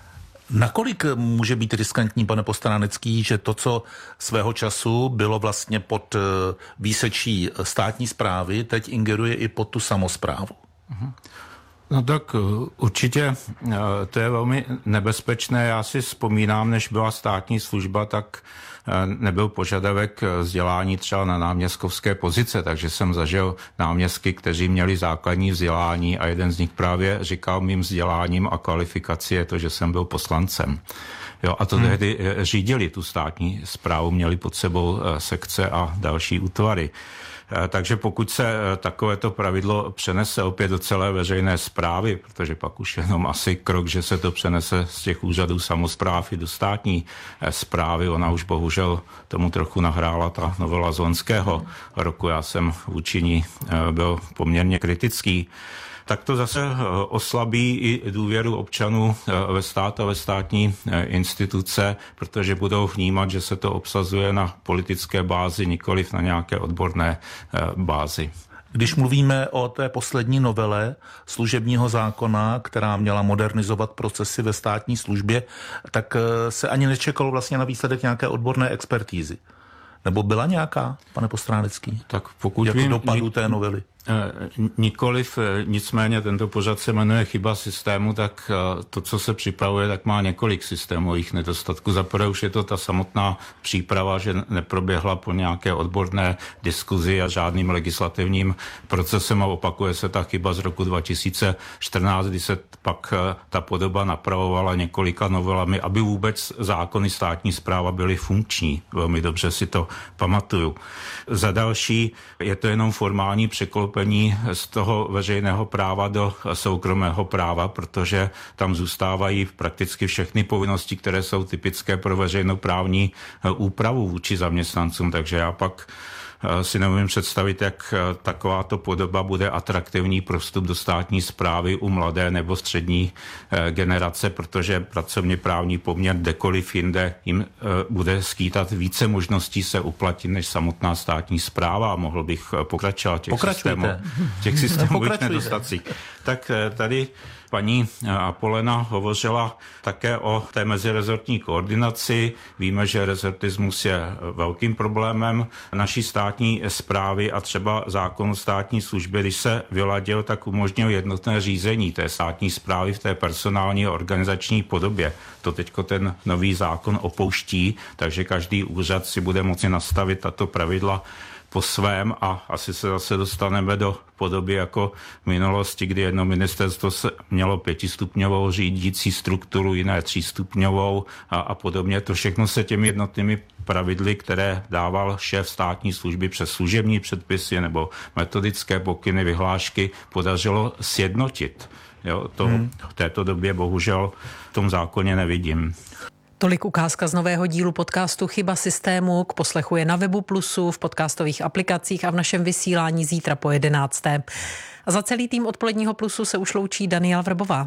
Nakolik může být riskantní, pane Postránecký, že to, co svého času bylo vlastně pod výsečí státní správy, teď ingeruje i pod tu samosprávu? No tak určitě to je velmi nebezpečné. Já si vzpomínám, než byla státní služba, tak nebyl požadavek vzdělání třeba na náměstkovské pozice, takže jsem zažil náměstky, kteří měli základní vzdělání a jeden z nich právě říkal, mým vzděláním a kvalifikací je to, že jsem byl poslancem. Jo, a to tehdy řídili tu státní správu, měli pod sebou sekce a další útvary. Takže pokud se takovéto pravidlo přenese opět do celé veřejné správy, protože pak už jenom asi krok, že se to přenese z těch úřadů samospráv i do státní správy, ona už bohužel tomu trochu nahrála ta novela z loňského roku, já jsem vůči ní byl poměrně kritický, tak to zase oslabí i důvěru občanů ve stát a ve státní instituce, protože budou vnímat, že se to obsazuje na politické bázi, nikoliv na nějaké odborné bázi. Když mluvíme o té poslední novele služebního zákona, která měla modernizovat procesy ve státní službě, tak se ani nečekalo vlastně na výsledek nějaké odborné expertízy. Nebo byla nějaká, pane Postránecký? Tak pokud jako dopadu té novely? Nikoliv, nicméně tento pořad se jmenuje Chyba systému, tak to, co se připravuje, tak má několik systémových nedostatků. Za prvé už je to ta samotná příprava, že neproběhla po nějaké odborné diskuzi a žádným legislativním procesem a opakuje se ta chyba z roku 2014, kdy se pak ta podoba napravovala několika novelami, aby vůbec zákony státní správa byly funkční. Velmi dobře si to pamatuju. Za další je to jenom formální překlopení z toho veřejného práva do soukromého práva, protože tam zůstávají prakticky všechny povinnosti, které jsou typické pro veřejnoprávní úpravu vůči zaměstnancům, takže já pak si neumím představit, jak takováto podoba bude atraktivní pro vstup do státní správy u mladé nebo střední generace, protože pracovně právní poměr kdekoliv jinde jim bude skýtat více možností se uplatit než samotná státní správa. Mohl bych pokračovat těch systémových nedostacích. Tak tady paní Apolena hovořila také o té mezirezortní koordinaci. Víme, že rezortismus je velkým problémem naší státní správy a třeba zákon o státní službě, když se vyladil, tak umožnil jednotné řízení té státní správy v té personální a organizační podobě. To teďko ten nový zákon opouští, takže každý úřad si bude moci nastavit tato pravidla po svém a asi se zase dostaneme do podoby jako v minulosti, kdy jedno ministerstvo mělo 5stupňovou řídící strukturu, jiné 3stupňovou a podobně. To všechno se těmi jednotnými pravidly, které dával šéf státní služby přes služební předpisy nebo metodické pokyny, vyhlášky, podařilo sjednotit. Jo, to v této době bohužel v tom zákoně nevidím. Tolik ukázka z nového dílu podcastu Chyba systému. K poslechu je na webu Plusu, v podcastových aplikacích a v našem vysílání zítra po 11. A za celý tým odpoledního Plusu se už loučí Daniela Vrbová.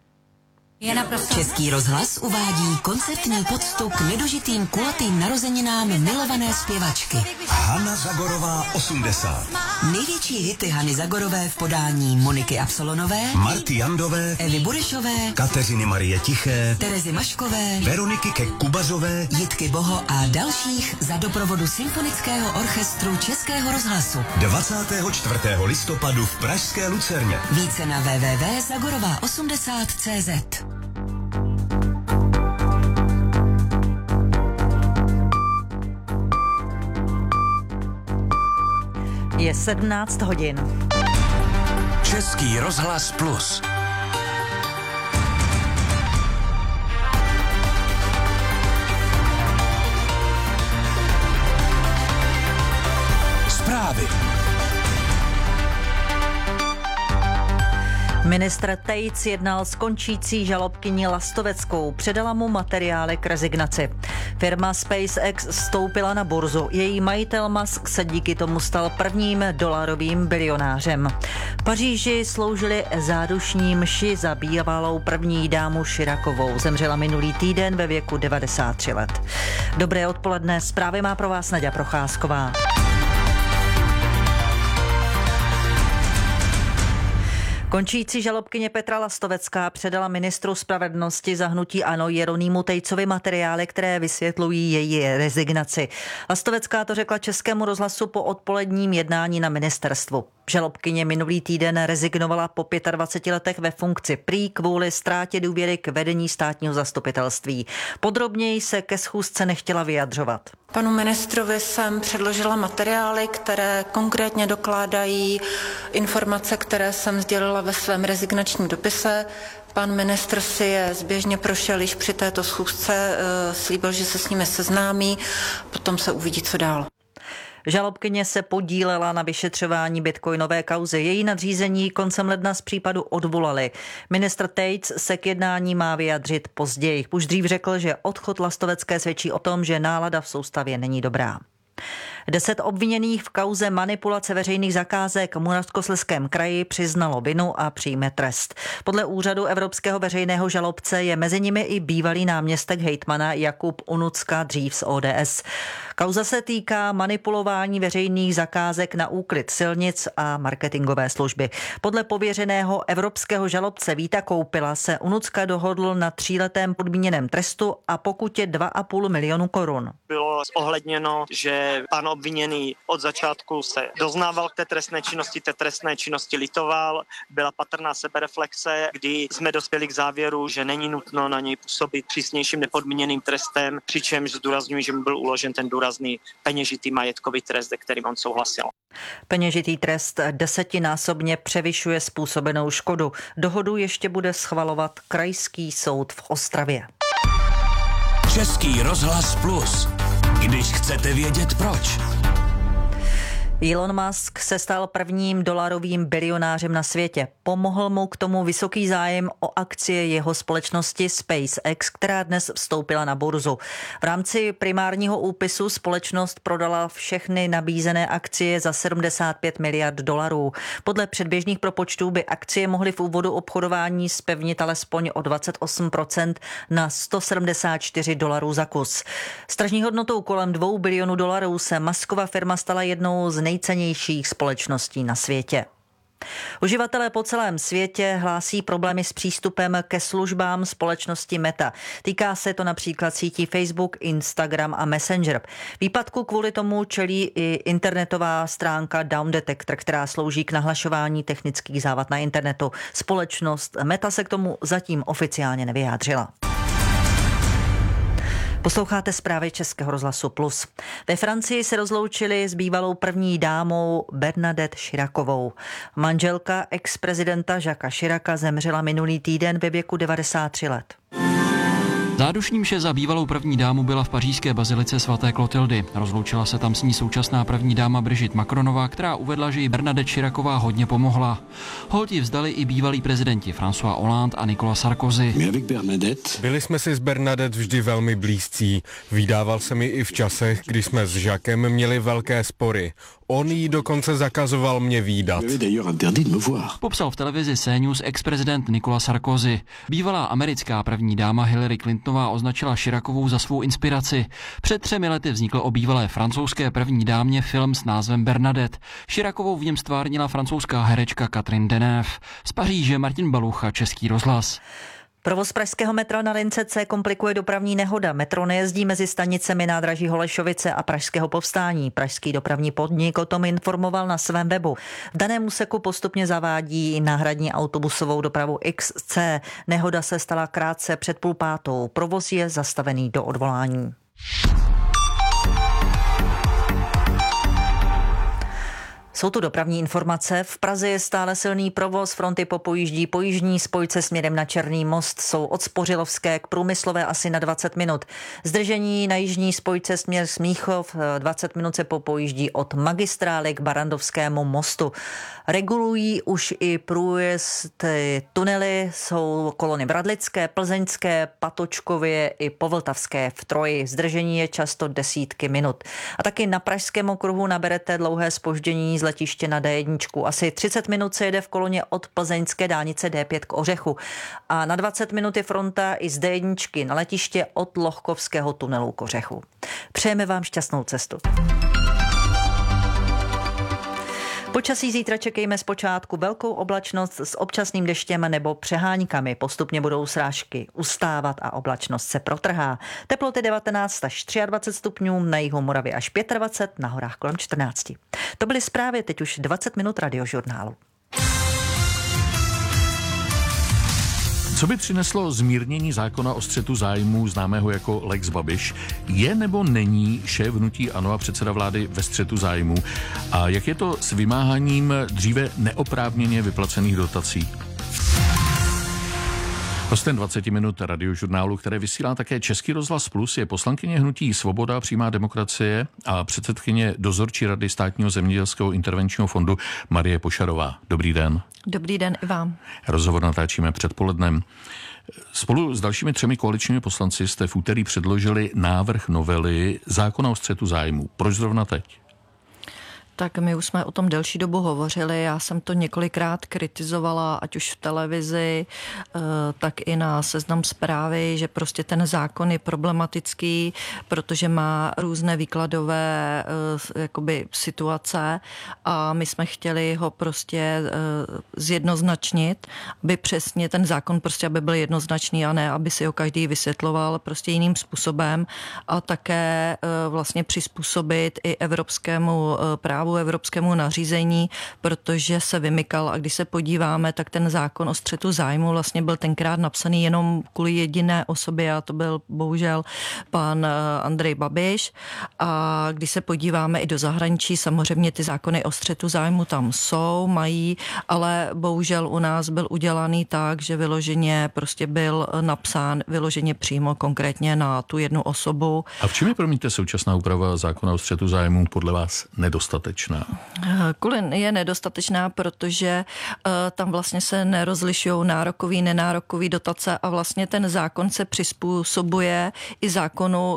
Český rozhlas uvádí koncertní poctu k nedožitým kulatým narozeninám milované zpěvačky. Hana Zagorová 80. Největší hity Hany Zagorové v podání Moniky Absolonové, Marty Jandové, Evy Burešové, Kateřiny Marie Tiché, Terezy Maškové, Veroniky Kubazové, Jitky Boho a dalších za doprovodu Symfonického orchestru Českého rozhlasu. 24. listopadu v pražské Lucerně. Více na www.zagorová80.cz. Je 17 hodin. Český rozhlas Plus. Zprávy. Ministr Tejc jednal s končící žalobkyní Lastoveckou, předala mu materiály k rezignaci. Firma SpaceX vstoupila na burzu. Její majitel Musk se díky tomu stal prvním dolarovým bilionářem. V Paříži sloužili zádušní mši za bývalou první dámu Chirakovou. Zemřela minulý týden ve věku 93 let. Dobré odpoledne, zprávy má pro vás Naďa Procházková. Končící žalobkyně Petra Lastovecká předala ministru spravedlnosti za hnutí ANO Jeronýmu Tejcovi materiály, které vysvětlují její rezignaci. Lastovecká to řekla Českému rozhlasu po odpoledním jednání na ministerstvu. Žalobkyně minulý týden rezignovala po 25 letech ve funkci prý kvůli ztrátě důvěry k vedení státního zastupitelství. Podrobněji se ke schůzce nechtěla vyjadřovat. Panu ministrovi jsem předložila materiály, které konkrétně dokládají informace, které jsem sdělila ve svém rezignačním dopise. Pan ministr si je zběžně prošel již při této schůzce, slíbil, že se s nimi seznámí, potom se uvidí, co dál. Žalobkyně se podílela na vyšetřování bitcoinové kauzy. Její nadřízení koncem ledna z případu odvolali. Ministr Tejc se k jednání má vyjadřit později. Už dřív řekl, že odchod Lastovecké svědčí o tom, že nálada v soustavě není dobrá. 10 obviněných v kauze manipulace veřejných zakázek v Moravskoslezském kraji přiznalo vinu a přijme trest. Podle úřadu Evropského veřejného žalobce je mezi nimi i bývalý náměstek hejtmana Jakub Unucka, dřív z ODS. Kauza se týká manipulování veřejných zakázek na úklid silnic a marketingové služby. Podle pověřeného evropského žalobce Víta Koupila se Unucka dohodl na 3letém podmíněném trestu a pokutě 2,5 milionu korun. Bylo zohledněno, že pan obviněný od začátku se doznával k té trestné činnosti litoval, byla patrná sebereflexe, kdy jsme dospěli k závěru, že není nutno na něj působit přísnějším nepodmíněným trestem, přičemž zdůrazňuji, že mu byl uložen ten důrazný peněžitý majetkový trest, se kterým on souhlasil. Peněžitý trest 10násobně převyšuje způsobenou škodu. Dohodu ještě bude schvalovat Krajský soud v Ostravě. Český rozhlas Plus. Když chcete vědět proč. Elon Musk se stal prvním dolarovým bilionářem na světě. Pomohl mu k tomu vysoký zájem o akcie jeho společnosti SpaceX, která dnes vstoupila na burzu. V rámci primárního úpisu společnost prodala všechny nabízené akcie za $75 miliard. Podle předběžných propočtů by akcie mohly v úvodu obchodování zpevnit alespoň o 28% na $174 za kus. S tržní hodnotou kolem $2 bilionů se Muskova firma stala jednou z nejcennějších společností na světě. Uživatelé po celém světě hlásí problémy s přístupem ke službám společnosti Meta. Týká se to například sítí Facebook, Instagram a Messenger. Výpadku kvůli tomu čelí i internetová stránka Down Detector, která slouží k nahlašování technických závad na internetu. Společnost Meta se k tomu zatím oficiálně nevyjádřila. Posloucháte zprávy Českého rozhlasu Plus. Ve Francii se rozloučili s bývalou první dámou Bernadette Chiracovou. Manželka ex-prezidenta Jacquesa Chiraca zemřela minulý týden ve věku 93 let. Zádušní mše za bývalou první dámu byla v pařížské bazilice svaté Klotildy. Rozloučila se tam s ní současná první dáma Brigitte Macronová, která uvedla, že jí Bernadette Chiracová hodně pomohla. Hold ji vzdali i bývalí prezidenti François Hollande a Nicolas Sarkozy. Byli jsme si s Bernadette vždy velmi blízcí. Vydával se mi i v časech, kdy jsme s Jacquem měli velké spory. On jí dokonce zakazoval mě vídat. Popsal v televizi CNews ex-prezident Nicolas Sarkozy. Bývalá americká první dáma Hillary Clintonová označila Chiracovou za svou inspiraci. Před 3 lety vznikl o bývalé francouzské první dámě film s názvem Bernadette. Chiracovou v něm stvárnila francouzská herečka Catherine Deneuve. Z Paříže Martin Balucha, Český rozhlas. Provoz pražského metra na lince C komplikuje dopravní nehoda. Metro nejezdí mezi stanicemi nádraží Holešovice a Pražského Povstání. Pražský dopravní podnik o tom informoval na svém webu. V daném úseku postupně zavádí náhradní autobusovou dopravu XC. Nehoda se stala krátce před 4:30. Provoz je zastavený do odvolání. Jsou tu dopravní informace. V Praze je stále silný provoz, fronty popojíždí po jižní spojce směrem na Černý most jsou od Spořilovské k Průmyslové asi na 20 minut. Zdržení na jižní spojce směr Smíchov 20 minut se popojíždí od magistrály k Barandovskému mostu. Regulují už i průjezd tunely, jsou kolony Bradlické, Plzeňské, Patočkově i Povltavské v Troji. Zdržení je často desítky minut. A taky na Pražském okruhu naberete dlouhé zpoždění z letiště na D1. Asi 30 minut se jede v koloně od plzeňské dálnice D5 k Ořechu. A na 20 minut je fronta i z D1 na letiště od Lochkovského tunelu k Ořechu. Přejeme vám šťastnou cestu. Počasí zítra čekejme zpočátku velkou oblačnost s občasným deštěm nebo přeháňkami. Postupně budou srážky ustávat a oblačnost se protrhá. Teploty 19 až 23 stupňů, na jihu Moravy až 25, na horách kolem 14. To byly zprávy, teď už 20 minut Radiožurnálu. Co by přineslo zmírnění zákona o střetu zájmů známého jako Lex Babiš? Je nebo není šéf hnutí ANO a předseda vlády ve střetu zájmů? A jak je to s vymáháním dříve neoprávněně vyplacených dotací? Hostem 20 minut Radiožurnálu, které vysílá také Český rozhlas Plus, je poslankyně hnutí Svoboda, přímá demokracie a předsedkyně dozorčí rady Státního zemědělského intervenčního fondu Marie Pošarová. Dobrý den. Dobrý den i vám. Rozhovor natáčíme předpolednem. Spolu s dalšími 3 koaličními poslanci jste v úterý předložili návrh novely zákona o střetu zájmů. Proč zrovna teď? Tak my už jsme o tom delší dobu hovořili, já jsem to několikrát kritizovala, ať už v televizi, tak i na Seznam Zprávy, že prostě ten zákon je problematický, protože má různé výkladové jakoby situace a my jsme chtěli ho prostě zjednoznačnit, aby přesně ten zákon prostě, aby byl jednoznačný a ne, aby si ho každý vysvětloval prostě jiným způsobem a také vlastně přizpůsobit i evropskému právu, evropskému nařízení, protože se vymykal a když se podíváme, tak ten zákon o střetu zájmu vlastně byl tenkrát napsaný jenom kvůli jediné osobě a to byl bohužel pan Andrej Babiš a když se podíváme i do zahraničí, samozřejmě ty zákony o střetu zájmu tam jsou, mají, ale bohužel u nás byl udělaný tak, že vyloženě prostě byl napsán vyloženě přímo konkrétně na tu jednu osobu. A v čem je, promiňte, současná úprava zákona o střetu zájmů podle vás nedostatečná? Je nedostatečná, protože tam vlastně se nerozlišují nárokový, nenárokový dotace a vlastně ten zákon se přizpůsobuje i zákonu,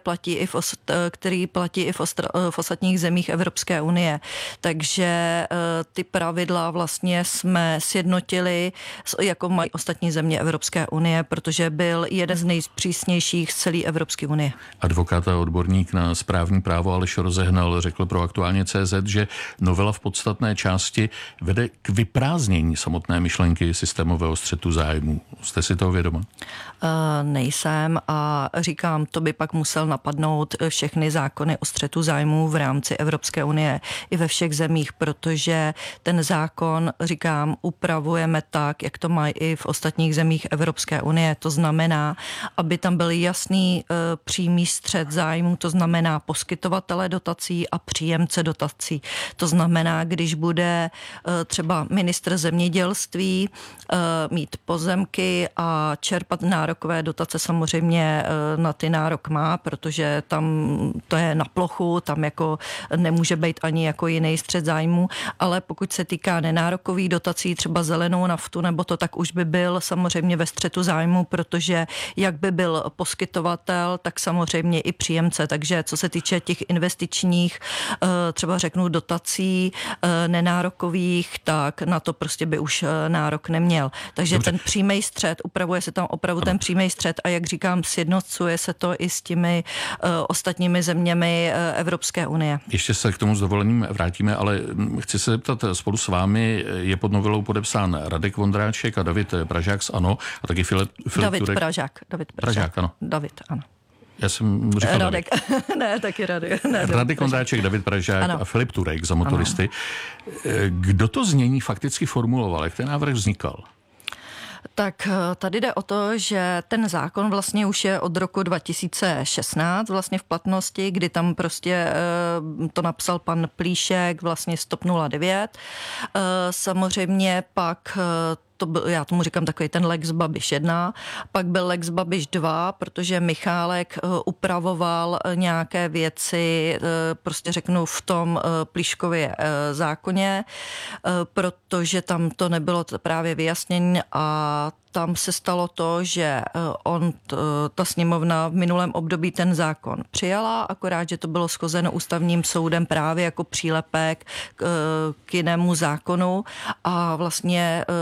který platí i v ostatních zemích Evropské unie. Takže ty pravidla vlastně jsme sjednotili, jako mají ostatní země Evropské unie, protože byl jeden z nejpřísnějších z celé Evropské unie. Advokát a odborník na správní právo Aleš Rozehnal řekl pro Aktuálně CZ, že novela v podstatné části vede k vyprázdnění samotné myšlenky systémového střetu zájmů. Jste si toho vědoma? Nejsem a říkám, to by pak musel napadnout všechny zákony o střetu zájmů v rámci Evropské unie i ve všech zemích, protože ten zákon, říkám, upravujeme tak, jak to mají i v ostatních zemích Evropské unie. To znamená, aby tam byl jasný přímý střet zájmů, to znamená poskytovatele dotací a příjemce dotací. To znamená, když bude třeba ministr zemědělství mít pozemky a čerpat nárokové dotace, samozřejmě na ty nárok má, protože tam to je na plochu, tam jako nemůže být ani jako jiný střet zájmu, ale pokud se týká nenárokových dotací, třeba zelenou naftu nebo to, tak už by byl samozřejmě ve střetu zájmu, protože jak by byl poskytovatel, tak samozřejmě i příjemce. Takže co se týče těch investičních, třeba řeknu dotací nenárokových, tak na to prostě by už nárok neměl. Takže Dobře. Ten přímý střet, upravuje se tam opravdu ten přímý střet a jak říkám, sjednocuje se to i s těmi ostatními zeměmi Evropské unie. Ještě se k tomu s dovolením vrátíme, ale chci se zeptat, spolu s vámi je pod novelou podepsán Radek Vondráček a David Pražák z ANO a taky Filip Turek. David Pražák, ano. David, ano. Já jsem říkal Radek. Ne, taky Radek. Ne, Radek Vondráček, David Pražák a Filip Turek za motoristy. Ano. Kdo to znění fakticky formuloval? Jak ten návrh vznikal? Tak tady jde o to, že ten zákon vlastně už je od roku 2016 vlastně v platnosti, kdy tam prostě to napsal pan Plíšek vlastně z TOP 09. Samozřejmě pak já tomu říkám takový ten Lex Babiš 1, pak byl Lex Babiš 2, protože Michálek upravoval nějaké věci, prostě řeknu v tom Plíškově zákoně, protože tam to nebylo právě vyjasnění a tam se stalo to, že ta sněmovna v minulém období ten zákon přijala, akorát, že to bylo shozeno ústavním soudem právě jako přílepek k jinému zákonu a vlastně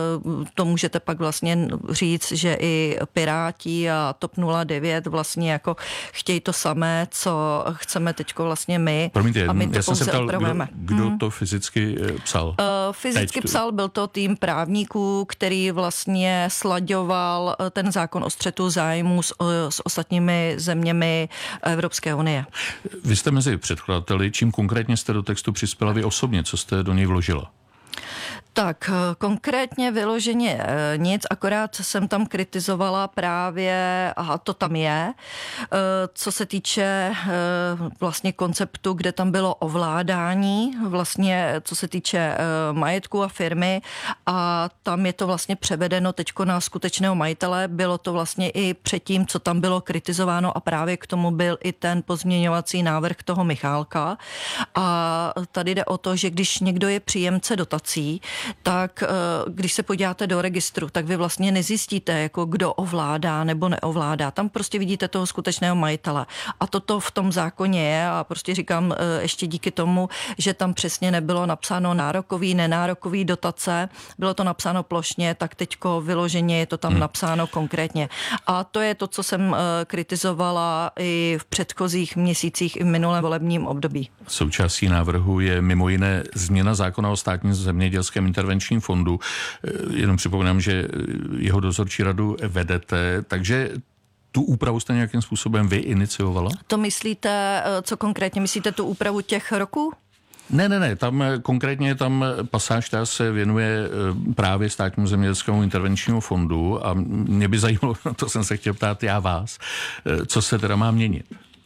to můžete pak vlastně říct, že i Piráti a TOP 09 vlastně jako chtějí to samé, co chceme teďko vlastně my. Promiňte, a my to já jsem se ptal, kdo to fyzicky psal? Fyzicky psal, byl to tým právníků, který vlastně slaďoval ten zákon o střetu zájmů s ostatními zeměmi Evropské unie. Vy jste mezi předkladateli, čím konkrétně jste do textu přispěla vy osobně, co jste do něj vložila? Tak konkrétně vyloženě nic, akorát jsem tam kritizovala právě, a to tam je, co se týče vlastně konceptu, kde tam bylo ovládání, vlastně co se týče majetku a firmy a tam je to vlastně převedeno teďko na skutečného majitele, bylo to vlastně i předtím, co tam bylo kritizováno a právě k tomu byl i ten pozměňovací návrh toho Michálka a tady jde o to, že když někdo je příjemce dotací, tak když se podíváte do registru, tak vy vlastně nezjistíte, jako kdo ovládá nebo neovládá. Tam prostě vidíte toho skutečného majitele. A toto v tom zákoně je a prostě říkám ještě díky tomu, že tam přesně nebylo napsáno nárokový, nenárokový dotace, bylo to napsáno plošně, tak teďko vyloženě je to tam napsáno konkrétně. A to je to, co jsem kritizovala i v předchozích měsících i v minulém volebním období. Součástí návrhu je mimo jiné změna zákona o státním zemědělském intervenčním fondu. Jenom připomínám, že jeho dozorčí radu vedete, takže tu úpravu jste nějakým způsobem vy iniciovala? To myslíte, co konkrétně myslíte, tu úpravu těch roků? Ne, tam konkrétně tam pasáž, která se věnuje právě státnímu zemědělskému intervenčnímu fondu a mě by zajímalo, to jsem se chtěl ptát já vás, co se teda má měnit?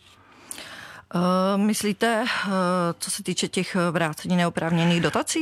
Myslíte, co se týče těch vrácení neoprávněných dotací?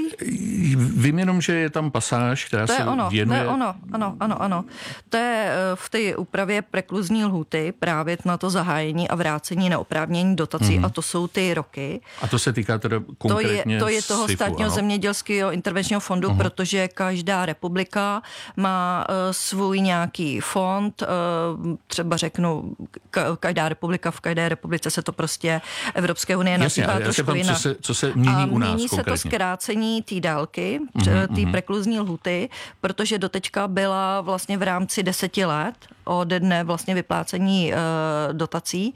Vím jenom, že je tam pasáž, která se věnuje... To je ono. To je v té úpravě prekluzní lhůty právě na to zahájení a vrácení neoprávněných dotací a to jsou ty roky. A to se týká teda konkrétně To je toho SIFu, státního zemědělského intervenčního fondu, protože každá republika má svůj nějaký fond, třeba řeknu, každá republika, v každé republice se to prostě Evropské unie nazývá trošku jinak. Co se mění u nás mění konkrétně? Se to zkrácení té dálky, té prekluzní lhuty, protože doteďka byla vlastně v rámci 10 let od dne vlastně vyplácení dotací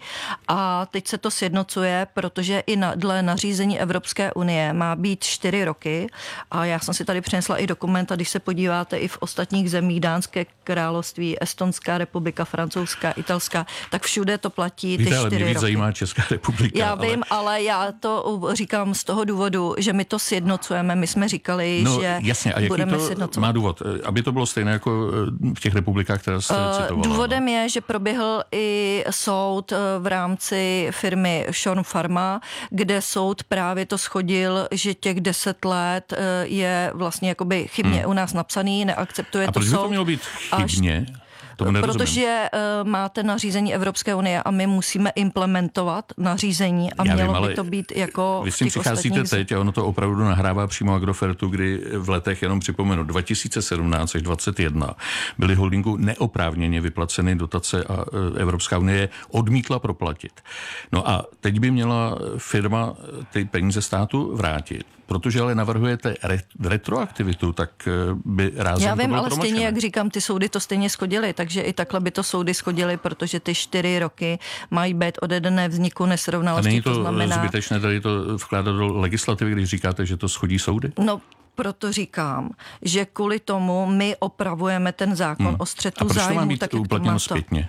a teď se to sjednocuje, protože i dle nařízení Evropské unie má být 4 roky a já jsem si tady přinesla i dokument a když se podíváte i v ostatních zemích, Dánské království, Estonská republika, Francouzská, Italská, tak všude to platí ty 4 roky. Ale mě víc zajímá Česká republika. Já vím, ale já to říkám z toho důvodu, že my to sjednocujeme. My jsme říkali, že jasně, a budeme to sjednocovat. Má důvod, aby to bylo stejné jako v těch republikách, které jste citovala. Důvodem je, že proběhl i soud v rámci firmy Sean Pharma, kde soud právě to shodil, že těch 10 let je vlastně jakoby chybně u nás napsaný, neakceptuje a to soud. A proč by to mělo být chybně? Protože máte nařízení Evropské unie a my musíme implementovat nařízení a mělo by to být jako vy s tím přicházíte teď a ono to opravdu nahrává přímo Agrofertu, kdy v letech, jenom připomenu, 2017 až 2021 byly holdingu neoprávněně vyplaceny dotace a Evropská unie odmítla proplatit. No a teď by měla firma ty peníze státu vrátit. Protože ale navrhujete retroaktivitu, tak by rázem Já vím, to bylo ale promočené. stejně, jak říkám, ty soudy to stejně shodily, takže i takhle by to soudy shodily, protože ty 4 roky mají být ode dne vzniku nesrovnalosti. A není to zbytečné tady to vkládat do legislativy, když říkáte, že to shodí soudy? No, proto říkám, že kvůli tomu my opravujeme ten zákon o střetu zájmů. A proč to má být tak uplatněno zpětně?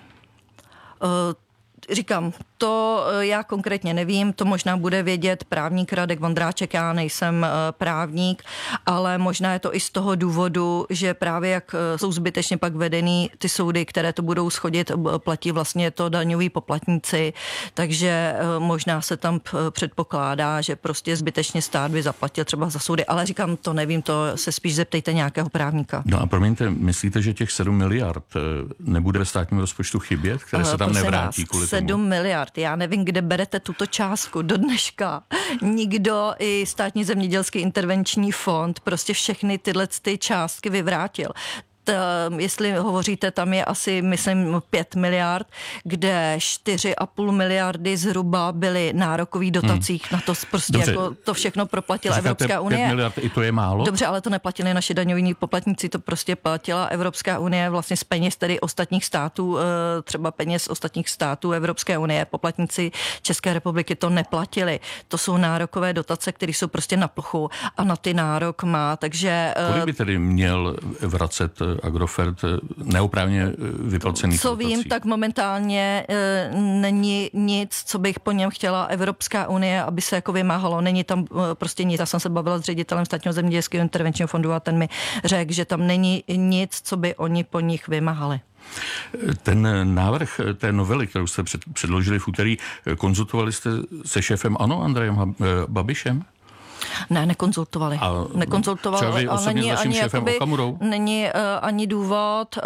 Říkám, to já konkrétně nevím, to možná bude vědět právník Radek Vondráček, já nejsem právník, ale možná je to i z toho důvodu, že právě jak jsou zbytečně pak vedený ty soudy, které to budou shodit, platí vlastně to daňoví poplatníci, takže možná se tam předpokládá, že prostě zbytečně stát by zaplatil třeba za soudy, ale říkám, to nevím, to se spíš zeptejte nějakého právníka. No a promiňte, myslíte, že těch 7 miliard nebude ve státním rozpočtu chybět, které se tam nevrátí kvůli 7 miliard. Já nevím, kde berete tuto částku do dneška. Nikdo, i státní zemědělský intervenční fond, prostě všechny tyhle ty částky vyvrátil. jestli hovoříte, tam je asi, myslím, 5 miliard, kde 4,5 miliardy zhruba byly nárokový dotacích na to prostě Dobře. jako to všechno proplatila Evropská unie. 5 miliard, i to je málo? Dobře, ale to neplatili naši daňoví poplatníci, to prostě platila Evropská unie vlastně z peněz tedy ostatních států, třeba peněz ostatních států Evropské unie. Poplatníci České republiky to neplatili. To jsou nárokové dotace, které jsou prostě na plochu a na ty nárok má, takže... Kolik by tedy měl vracet Agrofert neoprávně vyplacených Co dotací? vím, tak momentálně není nic, co bych po něm chtěla Evropská unie, aby se jako vymáhalo. Není tam prostě nic. Já jsem se bavila s ředitelem Státního zemědělského intervenčního fondu a ten mi řekl, že tam není nic, co by oni po nich vymáhali. Ten návrh té novely, kterou jste předložili v úterý, konzultovali jste se šéfem ANO Andrejem Babišem? Ne, nekonzultovali. Třeba vy osobně s vaším šéfem Okamurou? Není ani důvod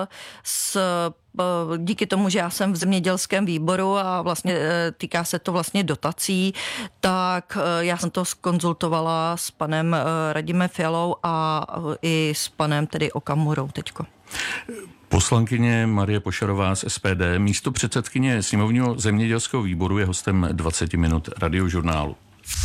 díky tomu, že já jsem v zemědělském výboru a vlastně týká se to vlastně dotací, tak já jsem to zkonzultovala s panem Radimem Fialou a i s panem tedy Okamurou teďko. Poslankyně Marie Pošarová z SPD, místo předsedkyně sněmovního zemědělského výboru, je hostem 20 minut Radiožurnálu.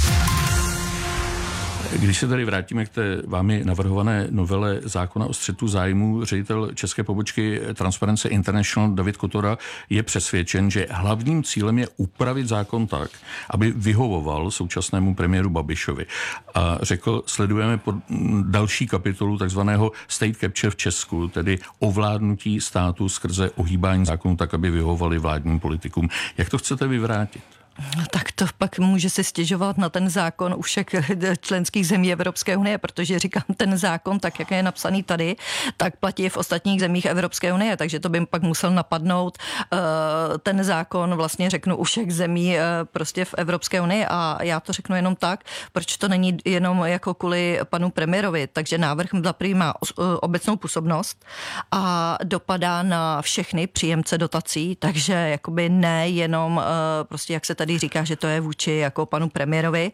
Když se tady vrátíme k té vámi navrhované novele zákona o střetu zájmů, ředitel české pobočky Transparency International David Kotora je přesvědčen, že hlavním cílem je upravit zákon tak, aby vyhovoval současnému premiéru Babišovi. A řekl, sledujeme další kapitolu takzvaného state capture v Česku, tedy ovládnutí státu skrze ohýbání zákonů tak, aby vyhovovali vládním politikům. Jak to chcete vyvrátit? Tak to pak může si stěžovat na ten zákon u všech členských zemí Evropské unie, protože říkám, ten zákon, tak jak je napsaný tady, tak platí v ostatních zemích Evropské unie, takže to by pak musel napadnout ten zákon, vlastně řeknu, u všech zemí prostě v Evropské unii a já to řeknu jenom tak, proč to není jenom jako kvůli panu premiérovi, takže návrh za první má obecnou působnost a dopadá na všechny příjemce dotací, takže jakoby ne jenom prostě jak se tady říká, že to je vůči jako panu premiérovi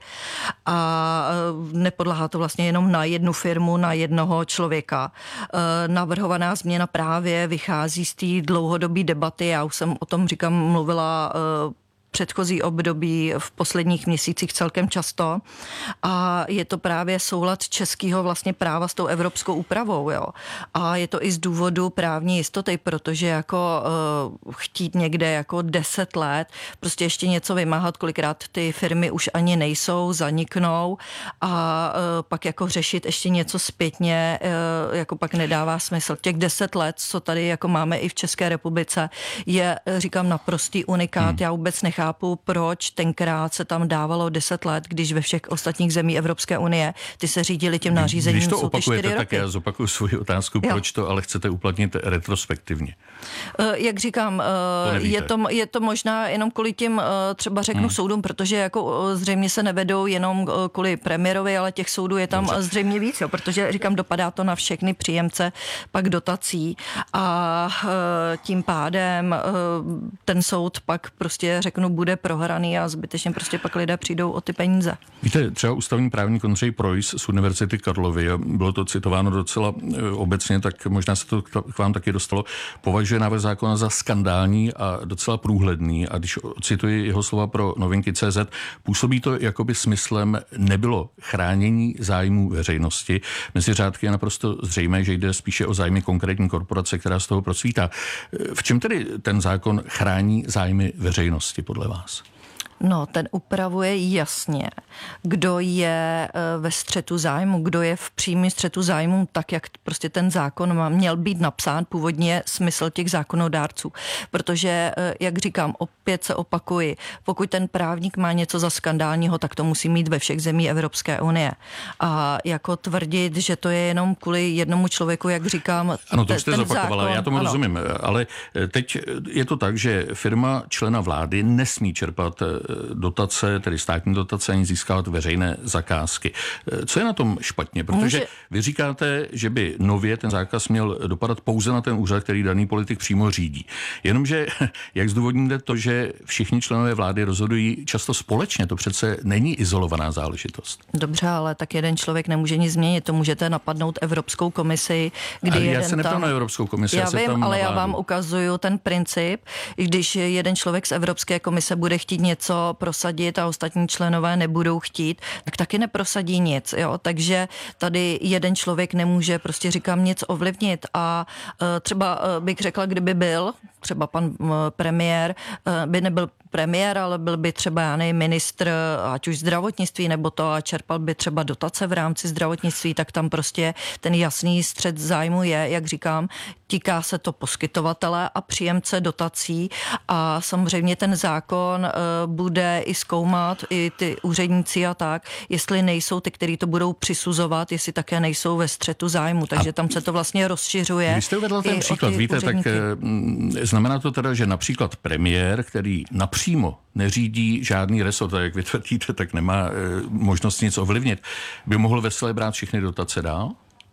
a nepodléhá to vlastně jenom na jednu firmu, na jednoho člověka. Navrhovaná změna právě vychází z té dlouhodobé debaty, já už jsem o tom mluvila předchozí období v posledních měsících celkem často a je to právě soulad českého vlastně práva s tou evropskou úpravou, jo. A je to i z důvodu právní jistoty, protože jako chtít někde jako 10 let prostě ještě něco vymáhat, kolikrát ty firmy už ani nejsou, zaniknou a pak jako řešit ještě něco zpětně jako pak nedává smysl. Těch 10 let, co tady jako máme i v České republice, je, říkám, naprostý unikát. Já vůbec nechápu, proč tenkrát se tam dávalo 10 let, když ve všech ostatních zemí Evropské unie ty se řídili tím nařízením. Když to jsou opakujete, tak já zopakuju svoji otázku, proč to ale chcete uplatnit retrospektivně. Jak říkám, je to možná jenom kvůli tím třeba řeknu soudům, protože jako zřejmě se nevedou jenom kvůli premiérovi, ale těch soudů je tam zřejmě víc, jo, protože říkám, dopadá to na všechny příjemce pak dotací a tím pádem ten soud pak prostě řeknu bude prohraný a zbytečně prostě pak lidé přijdou o ty peníze. Víte, třeba ústavní právník Ondřej Projs z Univerzity Karlovy, bylo to citováno docela obecně, tak možná se to k vám taky dostalo, považuje návrh zákona za skandální a docela průhledný a když cituji jeho slova pro Novinky.cz, působí to, jakoby smyslem nebylo chránění zájmů veřejnosti. Mezi řádky je naprosto zřejmé, že jde spíše o zájmy konkrétní korporace, která z toho procvítá. V čem tedy ten zákon chrání zájmy veřejnosti podle vás? No, ten upravuje jasně, kdo je ve střetu zájmu, kdo je v přímém střetu zájmu, tak jak prostě ten zákon měl být napsán, původně smysl těch zákonodárců. Protože, jak říkám, opět se opakuji, pokud ten právník má něco za skandálního, tak to musí mít ve všech zemí Evropské unie. A jako tvrdit, že to je jenom kvůli jednomu člověku, jak říkám, ano, to jste zopakovala, zákon, já tomu rozumím, ale teď je to tak, že firma člena vlády nesmí čerpat dotace, tedy státní dotace, ani získávat veřejné zakázky. Co je na tom špatně? Protože vy říkáte, že by nově ten zákaz měl dopadat pouze na ten úřad, který daný politik přímo řídí. Jenomže, jak zdůvodníte to, že všichni členové vlády rozhodují často společně, to přece není izolovaná záležitost. Dobře, ale tak jeden člověk nemůže nic změnit. To můžete napadnout Evropskou komisi, kdy já se neptám na Evropskou komisi. Já vím, ale já vám ukazuju ten princip, když jeden člověk z Evropské komise bude chtít něco prosadit a ostatní členové nebudou chtít, tak taky neprosadí nic. Jo? Takže tady jeden člověk nemůže, prostě říkám, nic ovlivnit a třeba bych řekla, kdyby byl třeba pan premiér, by nebyl premiér, ale byl by třeba, já nevím, ministr, ať už zdravotnictví nebo to a čerpal by třeba dotace v rámci zdravotnictví, tak tam prostě ten jasný střet zájmu je, jak říkám, týká se to poskytovatele a příjemce dotací a samozřejmě ten zákon bude i zkoumat i ty úředníci a tak, jestli nejsou ty, kteří to budou přisuzovat, jestli také nejsou ve střetu zájmu, takže tam se to vlastně rozšiřuje. Když jste uvedl ten příklad, víte, tak znamená to teda, že například premiér, který napřímo neřídí žádný resort, a jak vy tvrdíte, tak nemá možnost nic ovlivnit, by mohl veselé brát všechny dotace dál?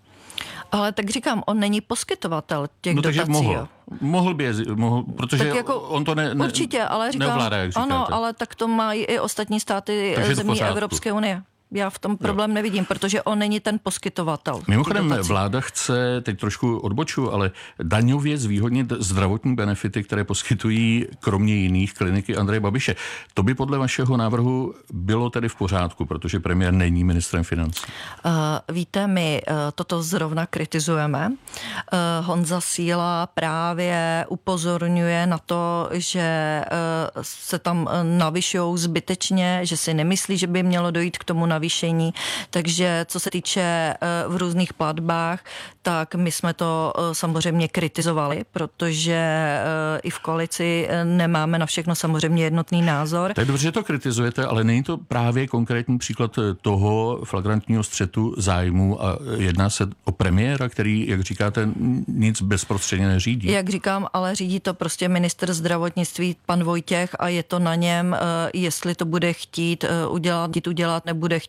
Ale tak říkám, on není poskytovatel těch dotací. Takže mohl, protože tak jako, on to určitě, ale říkám, neovládá, jak říkáte. Ano, ale tak to mají i ostatní státy zemí Evropské unie. Já v tom problém nevidím, protože on není ten poskytovatel. Mimochodem, vláda chce, teď trošku odboču, ale daňově zvýhodnit zdravotní benefity, které poskytují kromě jiných kliniky Andreje Babiše. To by podle vašeho návrhu bylo tedy v pořádku, protože premiér není ministrem financí. Víte, my toto zrovna kritizujeme. Honza Síla právě upozorňuje na to, že se tam navyšují zbytečně, že si nemyslí, že by mělo dojít k tomu navýšení. Takže co se týče v různých platbách, tak my jsme to samozřejmě kritizovali, protože i v koalici nemáme na všechno samozřejmě jednotný názor. To je dobře, že to kritizujete, ale není to právě konkrétní příklad toho flagrantního střetu zájmu a jedná se o premiéra, který, jak říkáte, nic bezprostředně neřídí. Jak říkám, ale řídí to prostě ministr zdravotnictví, pan Vojtěch, a je to na něm, jestli to bude chtít udělat, nebude chtít.